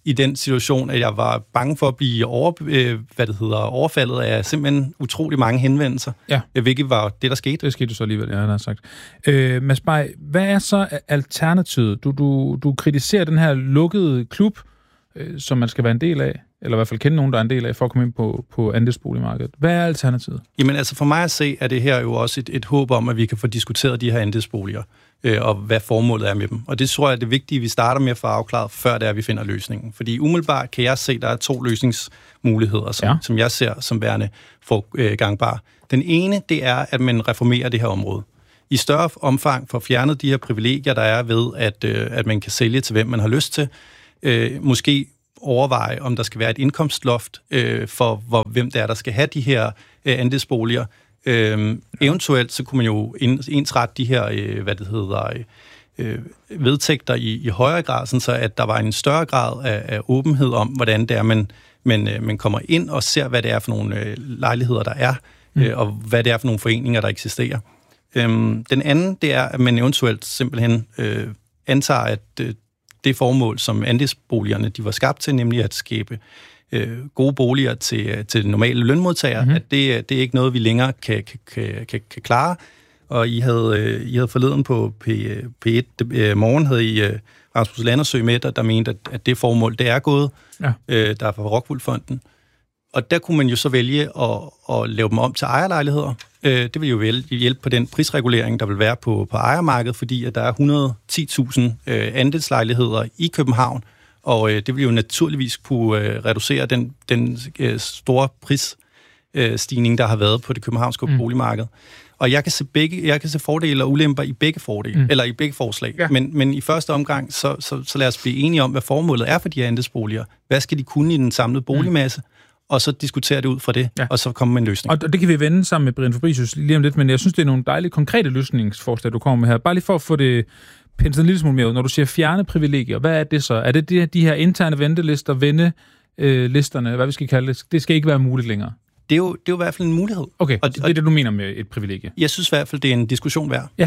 S14: i den situation, at jeg var bange for at blive over, øh, hvad det hedder, overfaldet af simpelthen utrolig mange henvendelser,
S13: ja.
S14: hvilket var det, der skete.
S13: Det skete så alligevel, ja, har sagt. Øh, Mads Bay, hvad er så alternativet? Du, du, du kritiserer den her lukkede klub, øh, som man skal være en del af, eller i hvert fald kende nogen, der er en del af, for at komme ind på, på andelsboligmarkedet. Hvad er alternativet?
S14: Jamen altså for mig at se, er det her jo også et, et håb om, at vi kan få diskuteret de her andelsboliger, øh, og hvad formålet er med dem. Og det tror jeg er det vigtige, vi starter med at få afklaret, før det er, at vi finder løsningen. Fordi umiddelbart kan jeg se, at der er to løsningsmuligheder, som, ja. som jeg ser som værende for øh, gangbar. Den ene, det er, at man reformerer det her område. I større omfang får fjernet de her privilegier, der er ved, at, øh, at man kan sælge til, hvem man har lyst til. Øh, måske overveje, om der skal være et indkomstloft øh, for, hvor, hvem det er, der skal have de her øh, andelsboliger. Øh, eventuelt så kunne man jo ensrette de her, øh, hvad det hedder, øh, vedtægter i, i højere grad, sådan så at der var en større grad af, af åbenhed om, hvordan det er, man, man, øh, man kommer ind og ser, hvad det er for nogle øh, lejligheder, der er, øh, mm. og hvad det er for nogle foreninger, der eksisterer. Øh, den anden, det er, at man eventuelt simpelthen øh, antager, at øh, det formål, som andelsboligerne de var skabt til, nemlig at skabe øh, gode boliger til, til normale lønmodtagere, mm-hmm. at det, det er ikke noget, vi længere kan, kan, kan, kan klare. Og I havde, øh, I havde forleden på P, P1 øh, morgen, havde I øh, Rasmus Landersø med, der, der mente, at, at det formål, det er gået, ja. øh, der er fra Rockwool-fonden. Og der kunne man jo så vælge at, at lave dem om til ejerlejligheder. Det vil jo hjælpe på den prisregulering, der vil være på, på ejermarkedet, fordi at der er et hundrede og ti tusind øh, andelslejligheder i København, og øh, det vil jo naturligvis kunne øh, reducere den, den øh, store prisstigning, øh, der har været på det københavnske mm. boligmarked. Og jeg kan se begge, jeg kan se fordele og ulemper i begge fordele, mm. eller i begge forslag. Ja. Men, men i første omgang, så, så, så lad os blive enige om, hvad formålet er for de her andelsboliger. Hvad skal de kunne i den samlede boligmasse? Mm. Og så diskutere det ud fra det, ja. og så komme med en løsning.
S13: Og det kan vi vende sammen med Brian Fabricius lige om lidt, men jeg synes, det er nogle dejlige, konkrete løsningsforslag, du kommer med her. Bare lige for at få det penslet en lille smule mere ud. Når du siger fjerne privilegier, hvad er det så? Er det de, de her interne ventelister, ventelisterne, øh, hvad vi skal kalde det? Det skal ikke være muligt længere?
S14: Det er jo, det er jo i hvert fald en mulighed.
S13: Okay, og, det er det, du mener med et privilegie?
S14: Jeg synes i hvert fald, det er en diskussion værd.
S13: Ja.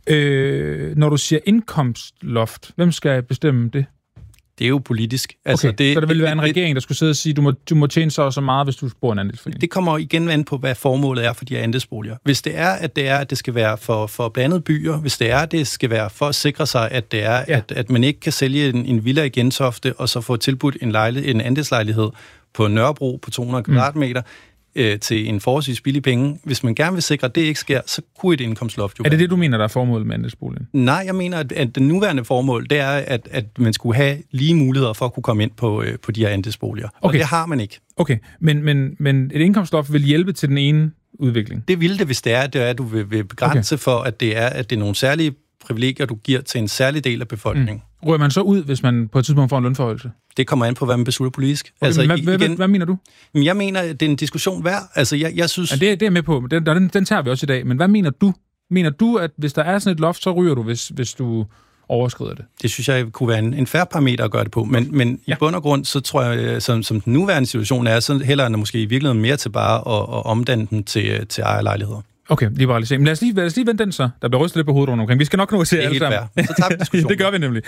S13: Øh, når du siger indkomstloft, hvem skal bestemme det?
S14: Det er jo politisk. Altså,
S13: okay,
S14: det,
S13: så der vil være en regering, der skulle sidde og sige, du må, du må tjene så og så meget, hvis du bor en andelsforening.
S14: Det kommer igen an på, hvad formålet er for de her andelsboliger. Hvis det er, at det er, at det skal være for, for blandede byer, hvis det er, at det skal være for at sikre sig, at det er, ja. at, at man ikke kan sælge en, en villa i Gentofte, og så få tilbudt en, lejle, en andelslejlighed på Nørrebro på to hundrede mm. kvadratmeter, øh, til en forholdsvis billig penge. Hvis man gerne vil sikre, at det ikke sker, så kunne et indkomstloft jo.
S13: Er det det, du mener, der er formålet med andelsboligen?
S14: Nej, jeg mener, at, at det nuværende formål, det er, at, at man skulle have lige muligheder for at kunne komme ind på, øh, på de her andelsboliger. Okay. Og det har man ikke.
S13: Okay, men, men, men et indkomstloft vil hjælpe til den ene udvikling?
S14: Det vil det, hvis det er, det er at du vil, vil begrænse okay. for, at det er, at det er nogle særlige privilegier, du giver til en særlig del af befolkningen.
S13: Mm. Rører man så ud, hvis man på et tidspunkt får en lønforhøjelse?
S14: Det kommer an på, hvad man beslutter politisk.
S13: Okay, altså, hvad, igen, hvad, hvad mener du?
S14: Jeg mener, det er en diskussion værd. Altså, jeg, jeg synes...
S13: Ja, det, det er jeg med på. Den, den, den tager vi også i dag. Men hvad mener du? Mener du, at hvis der er sådan et loft, så ryger du, hvis, hvis du overskrider det?
S14: Det synes jeg kunne være en, en fair parameter at gøre det på. Men, men ja. i bund og grund, så tror jeg, som, som den nuværende situation er, så hellere end måske i virkeligheden mere til bare at, at omdanne den til, til ejerlejligheder.
S13: Okay, liberalisering. Men lad os lige, lad os lige vende den så. Der bliver rystet lidt på hovedet rundt omkring. Vi skal nok nå at se alle sammen.
S14: Det er helt fair. Så tager vi diskussionen.
S13: Det gør vi nemlig.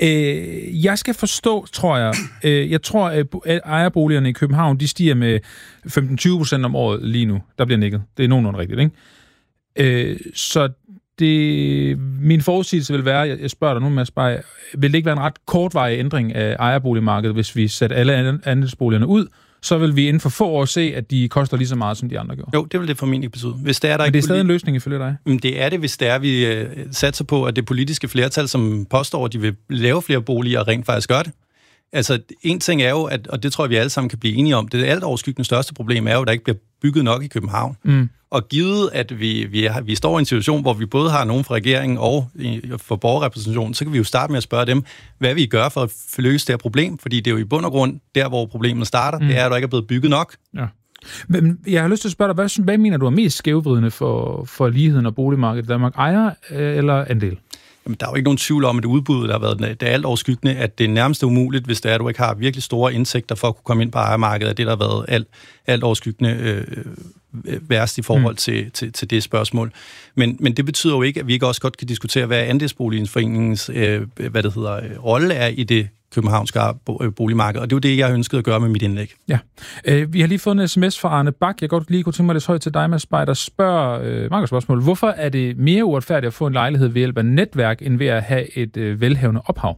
S13: Øh, jeg skal forstå, tror jeg, øh, jeg tror, at ejerboligerne i København, de stiger med femten til tyve procent om året lige nu. Der bliver nikket. Det er nogenlunde rigtigt, ikke? Øh, så det, min forudsigelse vil være, jeg spørger dig nu, Mads Bay, vil det ikke være en ret kortvarig ændring af ejerboligmarkedet, hvis vi sætter alle andelsboligerne ud, så vil vi inden for få år se, at de koster lige så meget, som de andre gjorde.
S14: Jo, det vil det formentlig betyde. Hvis det er, der
S13: Men det er stadig en løsning ifølge dig?
S14: Det er det, hvis det er, vi øh, satser på, at det politiske flertal, som påstår, at de vil lave flere boliger, rent faktisk gør det. Altså, en ting er jo, at, og det tror jeg, vi alle sammen kan blive enige om, det alt overskyggende største problem er jo, at der ikke bliver bygget nok i København. Mm. Og givet, at vi, vi, er, vi står i en situation, hvor vi både har nogen fra regeringen og for borgerrepræsentationen, så kan vi jo starte med at spørge dem, hvad vi gør for at løse det her problem, fordi det er jo i bund og grund, der hvor problemet starter, mm. det er, at der ikke er blevet bygget nok.
S13: Ja. Men jeg har lyst til at spørge dig, hvad, hvad mener du er mest skævvridende for, for ligheden og boligmarkedet i Danmark? Ejer eller andel?
S14: Jamen, der er jo ikke nogen tvivl om, at det udbud, der har været det er alt overskyggende, at det er nærmest umuligt, hvis det er, at du ikke har virkelig store indtægter for at kunne komme ind på ejermarkedet, at det der har været alt, alt overskyggende øh, værst i forhold mm. til, til, til det spørgsmål. Men, men det betyder jo ikke, at vi ikke også godt kan diskutere, hvad andelsboligforeningens øh, hvad det hedder, rolle er i det københavnske boligmarked, og det er jo det, jeg ønskede at gøre med mit indlæg.
S13: Ja. Øh, vi har lige fået en sms fra Arne Bak. Jeg godt lige kunne tænke mig lidt højt til dig, Mads Bay, der spørger øh, mange spørgsmål. Hvorfor er det mere uretfærdigt at få en lejlighed ved hjælp af netværk, end ved at have et øh, velhavende ophav?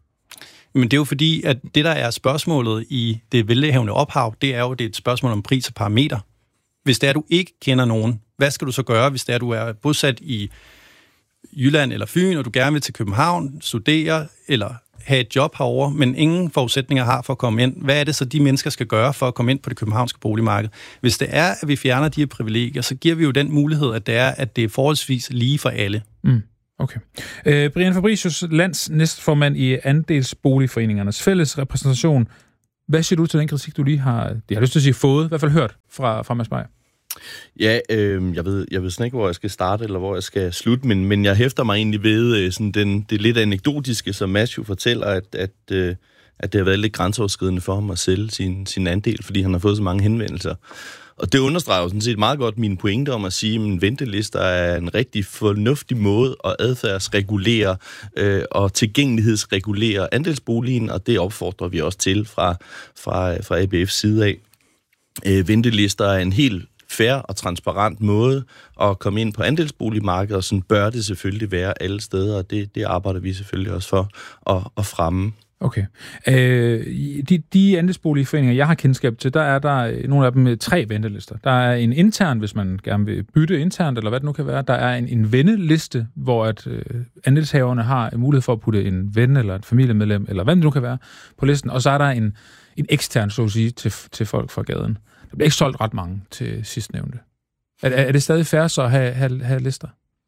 S14: Men det er jo fordi, at det, der er spørgsmålet i det velhavende ophav, det er jo det er et spørgsmål om pris og parameter. Hvis det er, du ikke kender nogen, hvad skal du så gøre, hvis det er, du er bosat i Jylland eller Fyn, og du gerne vil til København, studere eller have et job herovre, men ingen forudsætninger har for at komme ind. Hvad er det så, de mennesker skal gøre for at komme ind på det københavnske boligmarked? Hvis det er, at vi fjerner de her privilegier, så giver vi jo den mulighed, at det er, at det er forholdsvis lige for alle.
S13: Mm. Okay. Øh, Brian Fabricius, lands næstformand i Andelsboligforeningernes fælles repræsentation. Hvad siger du til den kritik, du lige har, det har lyst til at sige, fået, i hvert fald hørt fra, fra Mads Bay?
S17: Ja, øh, jeg ved, jeg ved sådan ikke, hvor jeg skal starte, eller hvor jeg skal slutte, men, men jeg hæfter mig egentlig ved øh, sådan den, det lidt anekdotiske, som Mads jo fortæller, at, at, øh, at det har været lidt grænseoverskridende for ham at sælge sin, sin andel, fordi han har fået så mange henvendelser. Og det understreger jo sådan set meget godt mine pointe om at sige, at ventelister er en rigtig fornuftig måde at adfærdsregulere øh, og tilgængelighedsregulere andelsboligen, og det opfordrer vi også til fra, fra, fra A B F's side af. Øh, ventelister er en helt fair og transparent måde at komme ind på andelsboligmarkedet, og sådan bør det selvfølgelig være alle steder, og det, det arbejder vi selvfølgelig også for at, at fremme.
S13: Okay. Øh, de, de andelsboligforeninger, jeg har kendskab til, der er der nogle af dem med tre ventelister. Der er en intern, hvis man gerne vil bytte internt, eller hvad det nu kan være. Der er en, en venneliste, hvor at øh, andelshaverne har mulighed for at putte en ven eller et familiemedlem, eller hvad det nu kan være, på listen. Og så er der en, en ekstern, så at sige, til, til folk fra gaden. Der bliver ikke solgt ret mange til sidstnævnte. Er, er det stadig fair så at have, have, have lister?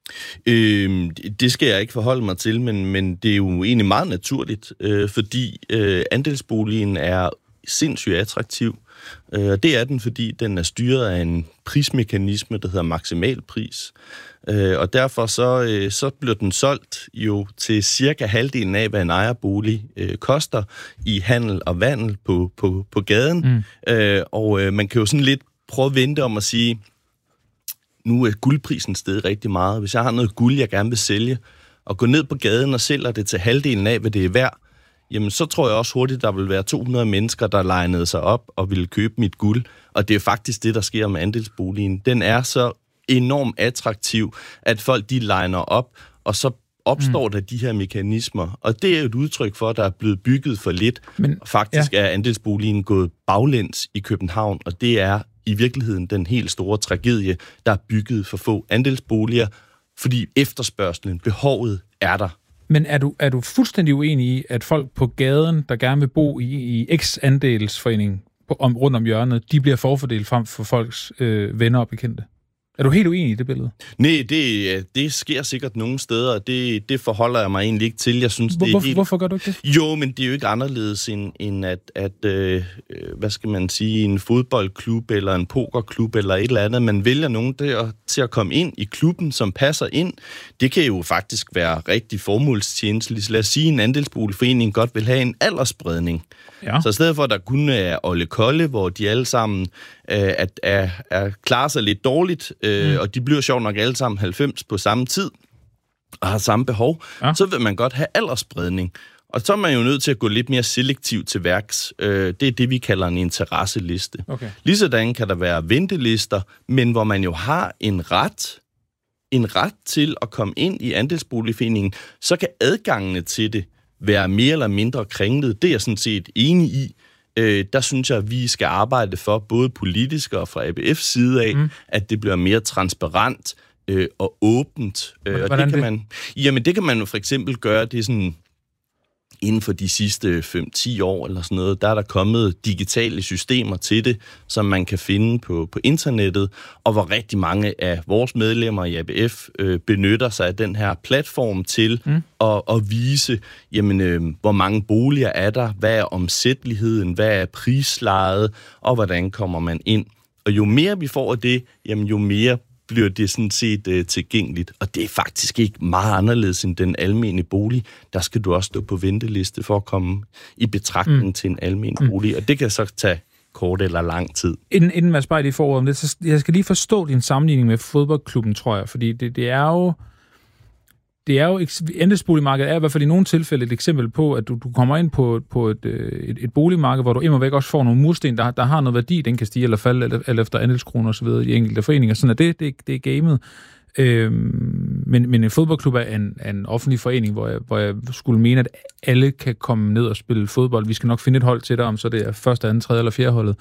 S17: Øh, det skal jeg ikke forholde mig til, men, men det er jo egentlig meget naturligt, øh, fordi øh, andelsboligen er sindssygt attraktiv. Øh, det er den, fordi den er styret af en prismekanisme, der hedder maksimalpris. Øh, og derfor så, øh, så bliver den solgt jo til cirka halvdelen af, hvad en ejerbolig øh, koster i handel og vandel på, på, på gaden. Mm. Øh, og øh, man kan jo sådan lidt prøve at vente om at sige, nu er guldprisen steget rigtig meget. Hvis jeg har noget guld, jeg gerne vil sælge, og gå ned på gaden og sælger det til halvdelen af, hvad det er værd, jamen så tror jeg også hurtigt, der vil være to hundrede mennesker, der legnede sig op og ville købe mit guld. Og det er faktisk det, der sker med andelsboligen. Den er så enormt attraktiv, at folk de legner op, og så opstår mm. der de her mekanismer. Og det er jo et udtryk for, at der er blevet bygget for lidt. Men, og faktisk ja. er andelsboligen gået baglæns i København, og det er i virkeligheden den helt store tragedie, der er bygget for få andelsboliger, fordi efterspørgselen, behovet er der.
S13: Men er du, er du fuldstændig uenig i, at folk på gaden, der gerne vil bo i, i X-andelsforeningen på, om, rundt om hjørnet, de bliver forfordelt frem for folks øh, venner og bekendte? Er du helt uenig i det billede?
S17: Nej, det, det sker sikkert nogle steder, og det, det forholder jeg mig egentlig ikke til. Jeg synes,
S13: Hvor,
S17: det er helt...
S13: Hvorfor gør du ikke det?
S17: Jo, men det er jo ikke anderledes end, end at, at øh, hvad skal man sige, en fodboldklub eller en pokerklub eller et eller andet. Man vælger nogen der til at komme ind i klubben, som passer ind. Det kan jo faktisk være rigtig formålstjenestligt. Lad os sige, en andelsboligforening godt vil have en aldersspredning. Ja. Så i stedet for, at der kun er Olle Kolle, hvor de alle sammen øh, er, er, er, klarer sig lidt dårligt, øh, mm. og de bliver sjovt nok alle sammen halvfems på samme tid, og har samme behov, ja. så vil man godt have aldersspredning. Og så er man jo nødt til at gå lidt mere selektivt til værks. Øh, det er det, vi kalder en interesseliste. Okay. Ligesådan kan der være ventelister, men hvor man jo har en ret, en ret til at komme ind i andelsboligforeningen, så kan adgangene til det være mere eller mindre kringlet. Det er jeg sådan set enig i. Øh, der synes jeg, at vi skal arbejde for, både politisk og fra A B F's side af, mm. at det bliver mere transparent øh, og åbent. Øh, og det kan det? man, jamen, det kan man jo for eksempel gøre, det er sådan, inden for de sidste fem til ti år eller sådan noget, der er der kommet digitale systemer til det, som man kan finde på, på internettet, og hvor rigtig mange af vores medlemmer i A B F øh, benytter sig af den her platform til mm. at, at vise, jamen, øh, hvor mange boliger er der, hvad er omsætteligheden, hvad er prislejet, og hvordan kommer man ind. Og jo mere vi får af det, jamen, jo mere bliver det sådan set uh, tilgængeligt. Og det er faktisk ikke meget anderledes end den almene bolig. Der skal du også stå på venteliste for at komme i betragtning mm. til en almen mm. bolig. Og det kan så tage kort eller lang tid.
S13: Inden, inden Mads Bay lige får om det, så jeg skal lige forstå din sammenligning med fodboldklubben, tror jeg. Fordi det, det er jo... det er jo, andelsboligmarkedet er i hvert fald i nogle tilfælde et eksempel på, at du, du kommer ind på, på et, et, et boligmarked, hvor du immer væk også får nogle mursten, der, der har noget værdi, den kan stige eller falde, eller, eller efter andelskroner og så videre i enkelte foreninger. Sådan er det, det, det er gamet. Øhm, men, men en fodboldklub er en, en offentlig forening, hvor jeg, hvor jeg skulle mene, at alle kan komme ned og spille fodbold. Vi skal nok finde et hold til dig, om så det er første, anden, tredje eller fjerde holdet.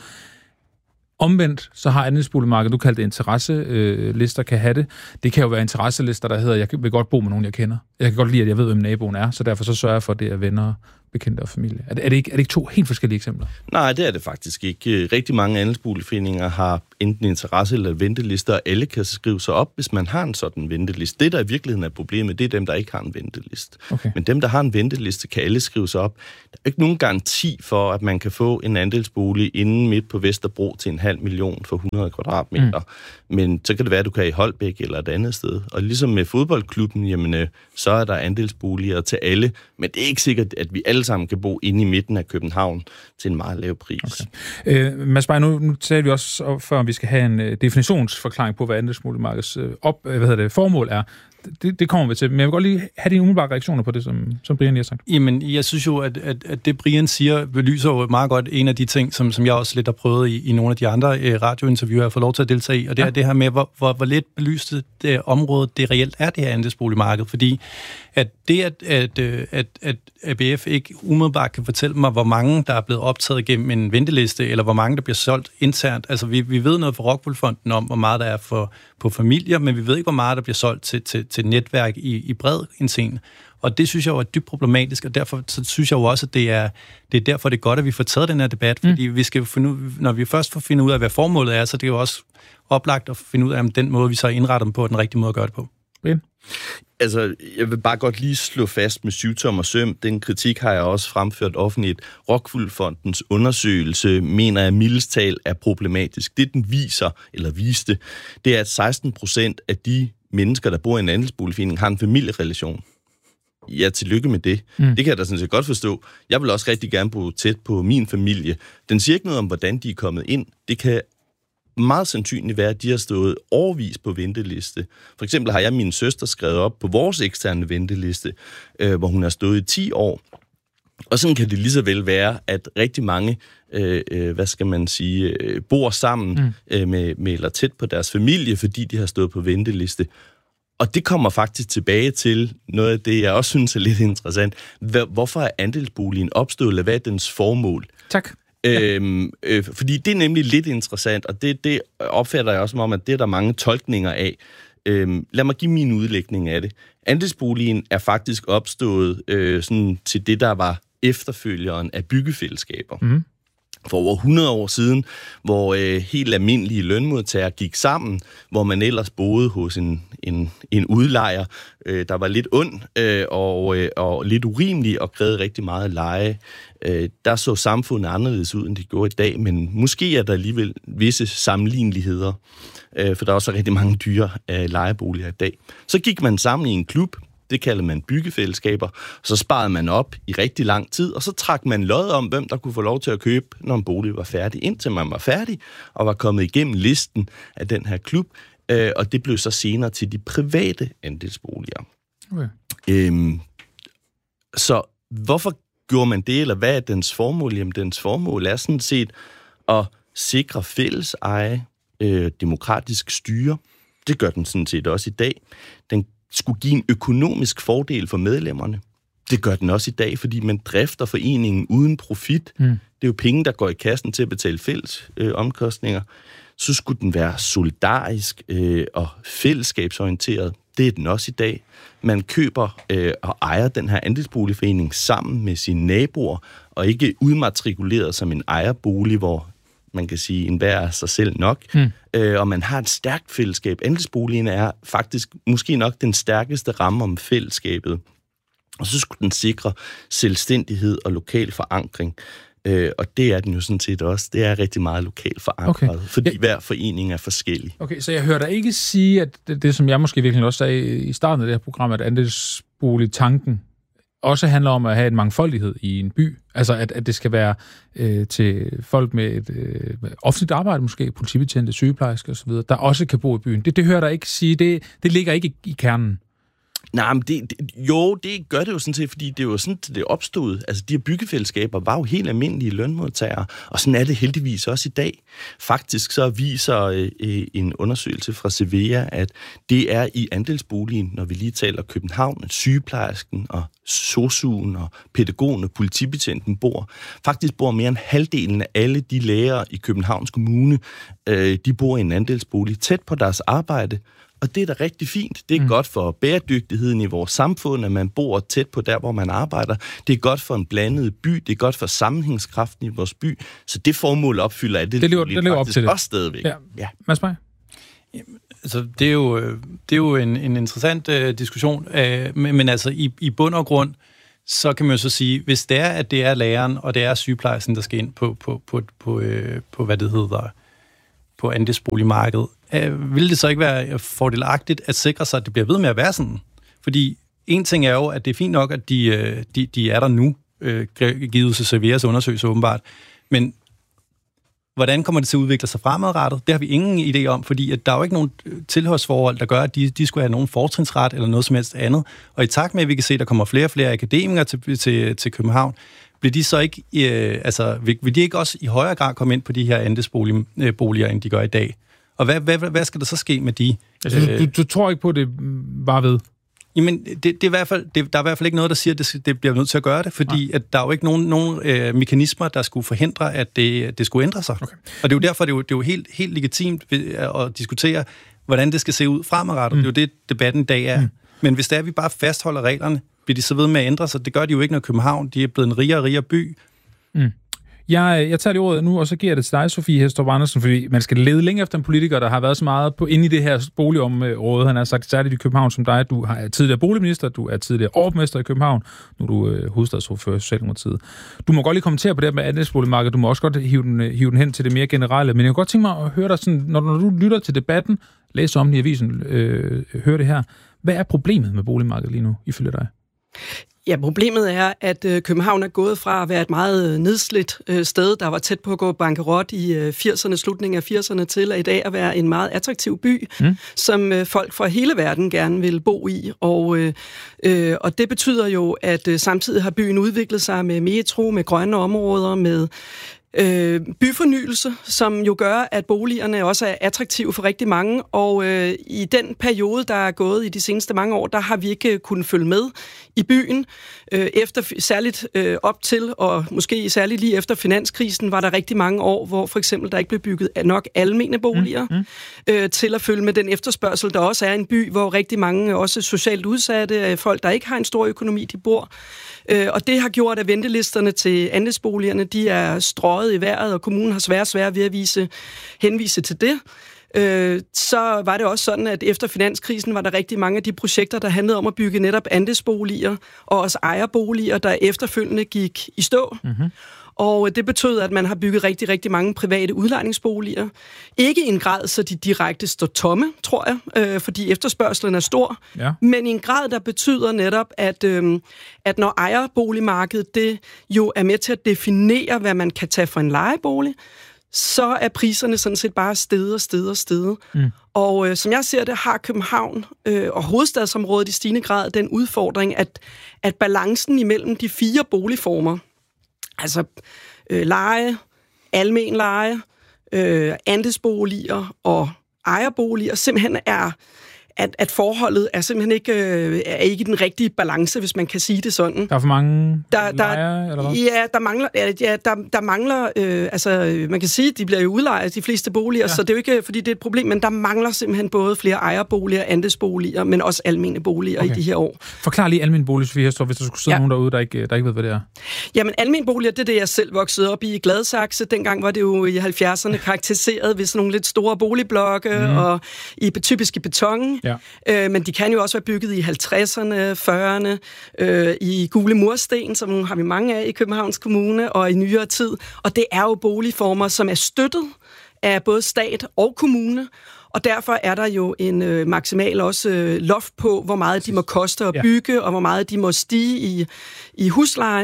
S13: Omvendt, så har andelsboligmarkedet, du kalder det interesselister, kan have det. Det kan jo være interesselister, der hedder, jeg vil godt bo med nogen, jeg kender. Jeg kan godt lide, at jeg ved, hvem naboen er, så derfor så sørger jeg for, at det er venner, bekendte og familie. Er det, er, det ikke, er det ikke to helt forskellige eksempler? Nej, det er det faktisk ikke. Rigtig mange andelsboligforeninger har enten interesse eller ventelister, og alle kan skrive sig op, hvis man har en sådan venteliste. Det, der i virkeligheden er problemet, det er dem, der ikke har en venteliste. Okay. Men dem, der har en venteliste, kan alle skrive sig op. Der er ikke nogen garanti for, at man kan få en andelsbolig inden midt på Vesterbro til en halv million for hundrede kvadratmeter. Mm. Men så kan det være, at du kan i Holbæk eller et andet sted. Og ligesom med fodboldklubben, jamen, så er der andelsboliger til alle, men det er ikke sikkert, at vi alle sammen kan bo inde i midten af København til en meget lav pris. Okay. Øh, Mads Bay, nu, nu talte vi også før, om vi skal have en uh, definitionsforklaring på, hvad andelsboligmarkedets uh, op, hvad hedder det, formål er. Det, det kommer vi til, men jeg vil godt lige have dine umiddelbare reaktioner på det, som, som Brian lige har sagt. Jamen, jeg synes jo, at, at, at det Brian siger, belyser jo meget godt en af de ting, som, som jeg også lidt har prøvet i, i nogle af de andre øh, radiointerviewer, jeg får lov til at deltage i, og det ja. er det her med, hvor, hvor, hvor lidt belyst det område, det reelt er, det her andelsboligmarked, fordi at det, at, at, at, at A B F ikke umiddelbart kan fortælle mig, hvor mange, der er blevet optaget gennem en venteliste, eller hvor mange, der bliver solgt internt. Altså, vi, vi ved noget fra Rockwool Fonden om, hvor meget der er for, på familier, men vi ved ikke, hvor meget der bliver solgt til, til, til netværk i, i bred indseende. Og det synes jeg jo er dybt problematisk, og derfor så synes jeg jo også, at det er, det er derfor, det er godt, at vi får taget den her debat, fordi mm. vi skal finde, når vi først får finde ud af, hvad formålet er, så det er jo også oplagt at finde ud af, om den måde, vi så indretter dem på, er den rigtige måde at gøre det på. Brian? Altså, jeg vil bare godt lige slå fast med syvtom og søm. Den kritik har jeg også fremført offentligt. Rockwool Fondens undersøgelse mener jeg mildest talt er problematisk. Det, den viser, eller viste, det er, at seksten procent af de mennesker, der bor i en andelsboligforening, har en familierelation. Ja, tillykke med det. Mm. Det kan jeg da sådan set godt forstå. Jeg vil også rigtig gerne bo tæt på min familie. Den siger ikke noget om, hvordan de er kommet ind. Det kan meget sandsynligt være, at de har stået årevis på venteliste. For eksempel har jeg min søster skrevet op på vores eksterne venteliste, øh, hvor hun har stået i ti år. Og sådan kan det lige så vel være, at rigtig mange, øh, øh, hvad skal man sige, øh, bor sammen mm. øh, med, med eller tæt på deres familie, fordi de har stået på venteliste. Og det kommer faktisk tilbage til noget af det, jeg også synes er lidt interessant. Hvorfor er andelsboligen opstået, eller hvad er dens formål? Tak. Øhm, øh, fordi det er nemlig lidt interessant, og det, det opfatter jeg også som om, at det er der mange tolkninger af. Øhm, lad mig give min udlægning af det. Andelsboligen er faktisk opstået øh, sådan til det, der var efterfølgeren af byggefællesskaber. Mm. For over hundrede år siden, hvor øh, helt almindelige lønmodtagere gik sammen, hvor man ellers boede hos en, en, en udlejer, øh, der var lidt ond øh, og, øh, og lidt urimelig og krævede rigtig meget leje. Øh, der så samfundet anderledes ud, end det gjorde i dag, men måske er der alligevel visse sammenligneligheder, øh, for der er også rigtig mange dyre øh, lejeboliger i dag. Så gik man sammen i en klub. Det kalder man byggefællesskaber. Så sparede man op i rigtig lang tid, og så trak man lod om, hvem der kunne få lov til at købe, når en bolig var færdig, indtil man var færdig og var kommet igennem listen af den her klub. Og det blev så senere til de private andelsboliger. Okay. Øhm, så hvorfor gjorde man det, eller hvad er dens formål? Jamen, dens formål er sådan set at sikre fælleseje, øh, demokratisk styre. Det gør den sådan set også i dag. Den skulle give en økonomisk fordel for medlemmerne. Det gør den også i dag, fordi man drifter foreningen uden profit. Mm. Det er jo penge, der går i kassen til at betale fælles øh, omkostninger. Så skulle den være solidarisk øh, og fællesskabsorienteret. Det er den også i dag. Man køber øh, og ejer den her andelsboligforening sammen med sine naboer, og ikke udmatrikuleret som en ejerbolig, hvor man kan sige, en hver er sig selv nok, mm. øh, og man har et stærkt fællesskab. Andelsboligen er faktisk måske nok den stærkeste ramme om fællesskabet. Og så skulle den sikre selvstændighed og lokal forankring. Øh, og det er den jo sådan set også. Det er rigtig meget lokalt forankret, okay. fordi ja. hver forening er forskellig. Okay, så jeg hører dig ikke sige, at det, det som jeg måske virkelig også sagde i starten af det her program, at andelsboligtanken også handler om at have en mangfoldighed i en by. Altså, at, at det skal være øh, til folk med et øh, offentligt arbejde, måske politibetjente, sygeplejersker osv., der også kan bo i byen. Det, det hører der ikke sige. Det, det ligger ikke i, i kernen.
S17: Nej, men det, det, jo, det gør det jo sådan set, fordi det er jo sådan, det opstod. Altså, de her byggefællesskaber var jo helt almindelige lønmodtagere, og sådan er det heldigvis også i dag. Faktisk så viser øh, en undersøgelse fra Cevea, at det er i andelsboligen, når vi lige taler København, at sygeplejersken og sosu'en og pædagogen og politibetjenten bor. Faktisk bor mere end halvdelen af alle de lærere i Københavns Kommune, øh, de bor i en andelsbolig tæt på deres arbejde. Og det er da rigtig fint. Det er mm. godt for bæredygtigheden i vores samfund, at man bor tæt på der, hvor man arbejder. Det er godt for en blandet by. Det er godt for sammenhængskraften i vores by. Så det formål opfylder at det,
S13: det lever, det lever op til det.
S17: Også stadigvæk.
S13: Ja. Ja. Mads Bay?
S14: Altså, det er jo, det er jo en, en interessant uh, diskussion, uh, men, men altså i, i bund og grund, så kan man jo så sige, hvis det er, at det er læreren, og det er sygeplejersken, der skal ind på, på, på, på, øh, på hvad det hedder, på andelsboligmarkedet, øh, vil det så ikke være fordelagtigt at sikre sig, at det bliver ved med at være sådan? Fordi en ting er jo, at det er fint nok, at de, de, de er der nu, øh, givet til Ceveas undersøgelse åbenbart, men hvordan kommer det til at udvikle sig fremadrettet? Det har vi ingen idé om, fordi at der er jo ikke nogen tilhørsforhold, der gør, at de, de skulle have nogen fortrinsret eller noget som helst andet. Og i takt med, at vi kan se, at der kommer flere og flere akademikere til, til, til København, bliver de så ikke, øh, altså, vil, vil de ikke også i højere grad komme ind på de her andelsboliger, end de gør i dag? Og hvad, hvad, hvad skal der så ske med de?
S13: Altså, du, du tror ikke på det bare ved?
S14: Jamen, det, det er i hvert fald, det, der er i hvert fald ikke noget, der siger, at det, det bliver nødt til at gøre det, fordi ja. at der er jo ikke nogen, nogen øh, mekanismer, der skulle forhindre, at det, det skulle ændre sig. Okay. Og det er jo derfor, det er jo, det er jo helt, helt legitimt at diskutere, hvordan det skal se ud fremadrettet. Mm. Det er jo det, debatten i dag er. Mm. Men hvis det er, at vi bare fastholder reglerne, bliver de så ved med at ændre sig. Det gør de jo ikke, når København de er blevet en rigere og rigere by.
S13: Mm. Jeg, jeg tager det ordet nu, og så giver jeg det til dig, Sofie Hæstrup Andersen, fordi man skal lede længe efter en politiker, der har været så meget på inde i det her boligområde. Han har sagt særligt i København som dig. Du er tidligere boligminister, du er tidligere overborgmester i København, nu er du øh, hovedstadsordfører i Socialdemokratiet. Du må godt lige kommentere på det med andelsboligmarkedet, du må også godt hive den, hive den hen til det mere generelle, men jeg kunne godt tænke mig at høre dig sådan, når, når du lytter til debatten, læser om den i avisen, øh, hør det her. Hvad er problemet med boligmarkedet lige nu, ifølge dig?
S18: Ja, problemet er, at øh, København er gået fra at være et meget nedslidt øh, sted, der var tæt på at gå bankerot i øh, firserne, slutningen af firserne, til at i dag at være en meget attraktiv by, mm. som øh, folk fra hele verden gerne vil bo i. Og, øh, øh, og det betyder jo, at øh, samtidig har byen udviklet sig med metro, med grønne områder, med Øh, byfornyelse, som jo gør, at boligerne også er attraktive for rigtig mange, og øh, i den periode, der er gået i de seneste mange år, der har vi ikke kunnet følge med i byen. Øh, efter, særligt øh, op til, og måske særligt lige efter finanskrisen, var der rigtig mange år, hvor for eksempel der ikke blev bygget nok almene boliger, mm, mm. Øh, til at følge med den efterspørgsel, der også er en by, hvor rigtig mange, også socialt udsatte, folk, der ikke har en stor økonomi, de bor. Og det har gjort, at ventelisterne til andelsboligerne, de er strøget i vejret, og kommunen har svært svært ved at vise, henvise til det. Så var det også sådan, at efter finanskrisen var der rigtig mange af de projekter, der handlede om at bygge netop andelsboliger og også ejerboliger, der efterfølgende gik i stå. Mm-hmm. Og det betød, at man har bygget rigtig, rigtig mange private udlejningsboliger. Ikke i en grad, så de direkte står tomme, tror jeg, øh, fordi efterspørgselen er stor. Ja. Men i en grad, der betyder netop, at, øh, at når ejerboligmarkedet det jo er med til at definere, hvad man kan tage for en lejebolig, så er priserne sådan set bare steget og steget og steget. Mm. Og øh, som jeg ser det, har København øh, og hovedstadsområdet i stigende grad den udfordring, at, at balancen imellem de fire boligformer, altså øh, leje, almen leje, øh, andelsboliger og ejerboliger, simpelthen er, at, at forholdet er simpelthen ikke, øh, er ikke den rigtige balance, hvis man kan sige det sådan.
S13: Der er for mange
S18: der, der,
S13: lejere, eller hvad?
S18: Ja, der mangler, ja, der, der mangler øh, altså man kan sige, at de bliver jo udlejet, de fleste boliger, ja. Så det er jo ikke, fordi det er et problem, men der mangler simpelthen både flere ejerboliger, andelsboliger, men også almene boliger okay. i de her år.
S13: Forklar lige almen bolig, Sofie Hæstrup, hvis der skulle sidde ja. nogen derude, der ikke, der ikke ved, hvad det er.
S18: Jamen, almen boliger, det er det, jeg selv voksede op i i Gladsaxe. Dengang var det jo i halvfjerdserne karakteriseret ved sådan nogle lidt store boligblokke, mm. og i typisk i beton. Ja. Øh, men de kan jo også være bygget i halvtredserne, fyrrerne, øh, i gule mursten, som har vi mange af i Københavns Kommune, og i nyere tid. Og det er jo boligformer, som er støttet af både stat og kommune, og derfor er der jo en øh, maksimal også øh, loft på, hvor meget de må koste at bygge, ja. og hvor meget de må stige i, i husleje.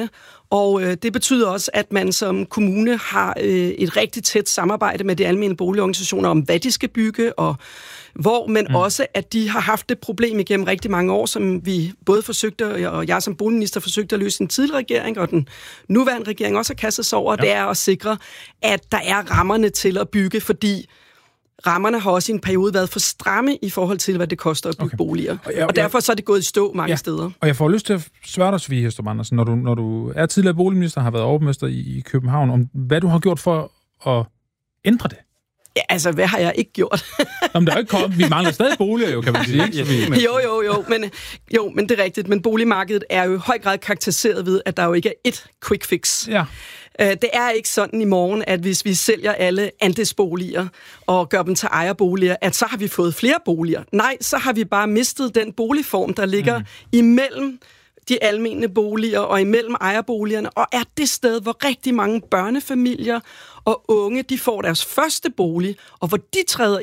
S18: Og øh, det betyder også, at man som kommune har øh, et rigtig tæt samarbejde med de almene boligorganisationer om, hvad de skal bygge, og hvor, men mm. også, at de har haft et problem igennem rigtig mange år, som vi både forsøgte, og jeg som boligminister forsøgte at løse den tidligere regering, og den nuværende regering også har kastet sig over, ja. Det er at sikre, at der er rammerne til at bygge, fordi rammerne har også i en periode været for stramme i forhold til, hvad det koster at bygge okay. boliger. Og, jeg, og derfor så er det gået i stå mange
S13: ja.
S18: steder.
S13: Og jeg får lyst til at svare dig, Sofie Hæstrup Andersen, når du, når du er tidligere boligminister, har været overborgmester i, i København, om hvad du har gjort for at ændre det.
S18: Ja, altså, hvad har jeg ikke gjort?
S13: Jamen, der er ikke kommet. Vi mangler stadig boliger, jo, kan man sige. Ikke?
S18: jo, jo, jo. Men, jo, men det er rigtigt. Men boligmarkedet er jo i høj grad karakteriseret ved, at der jo ikke er ét quick fix.
S13: Ja.
S18: Det er ikke sådan i morgen, at hvis vi sælger alle andelsboliger og gør dem til ejerboliger, at så har vi fået flere boliger. Nej, så har vi bare mistet den boligform, der ligger mm. imellem de almene boliger og imellem ejerboligerne, og er det sted, hvor rigtig mange børnefamilier og unge, de får deres første bolig, og hvor de træder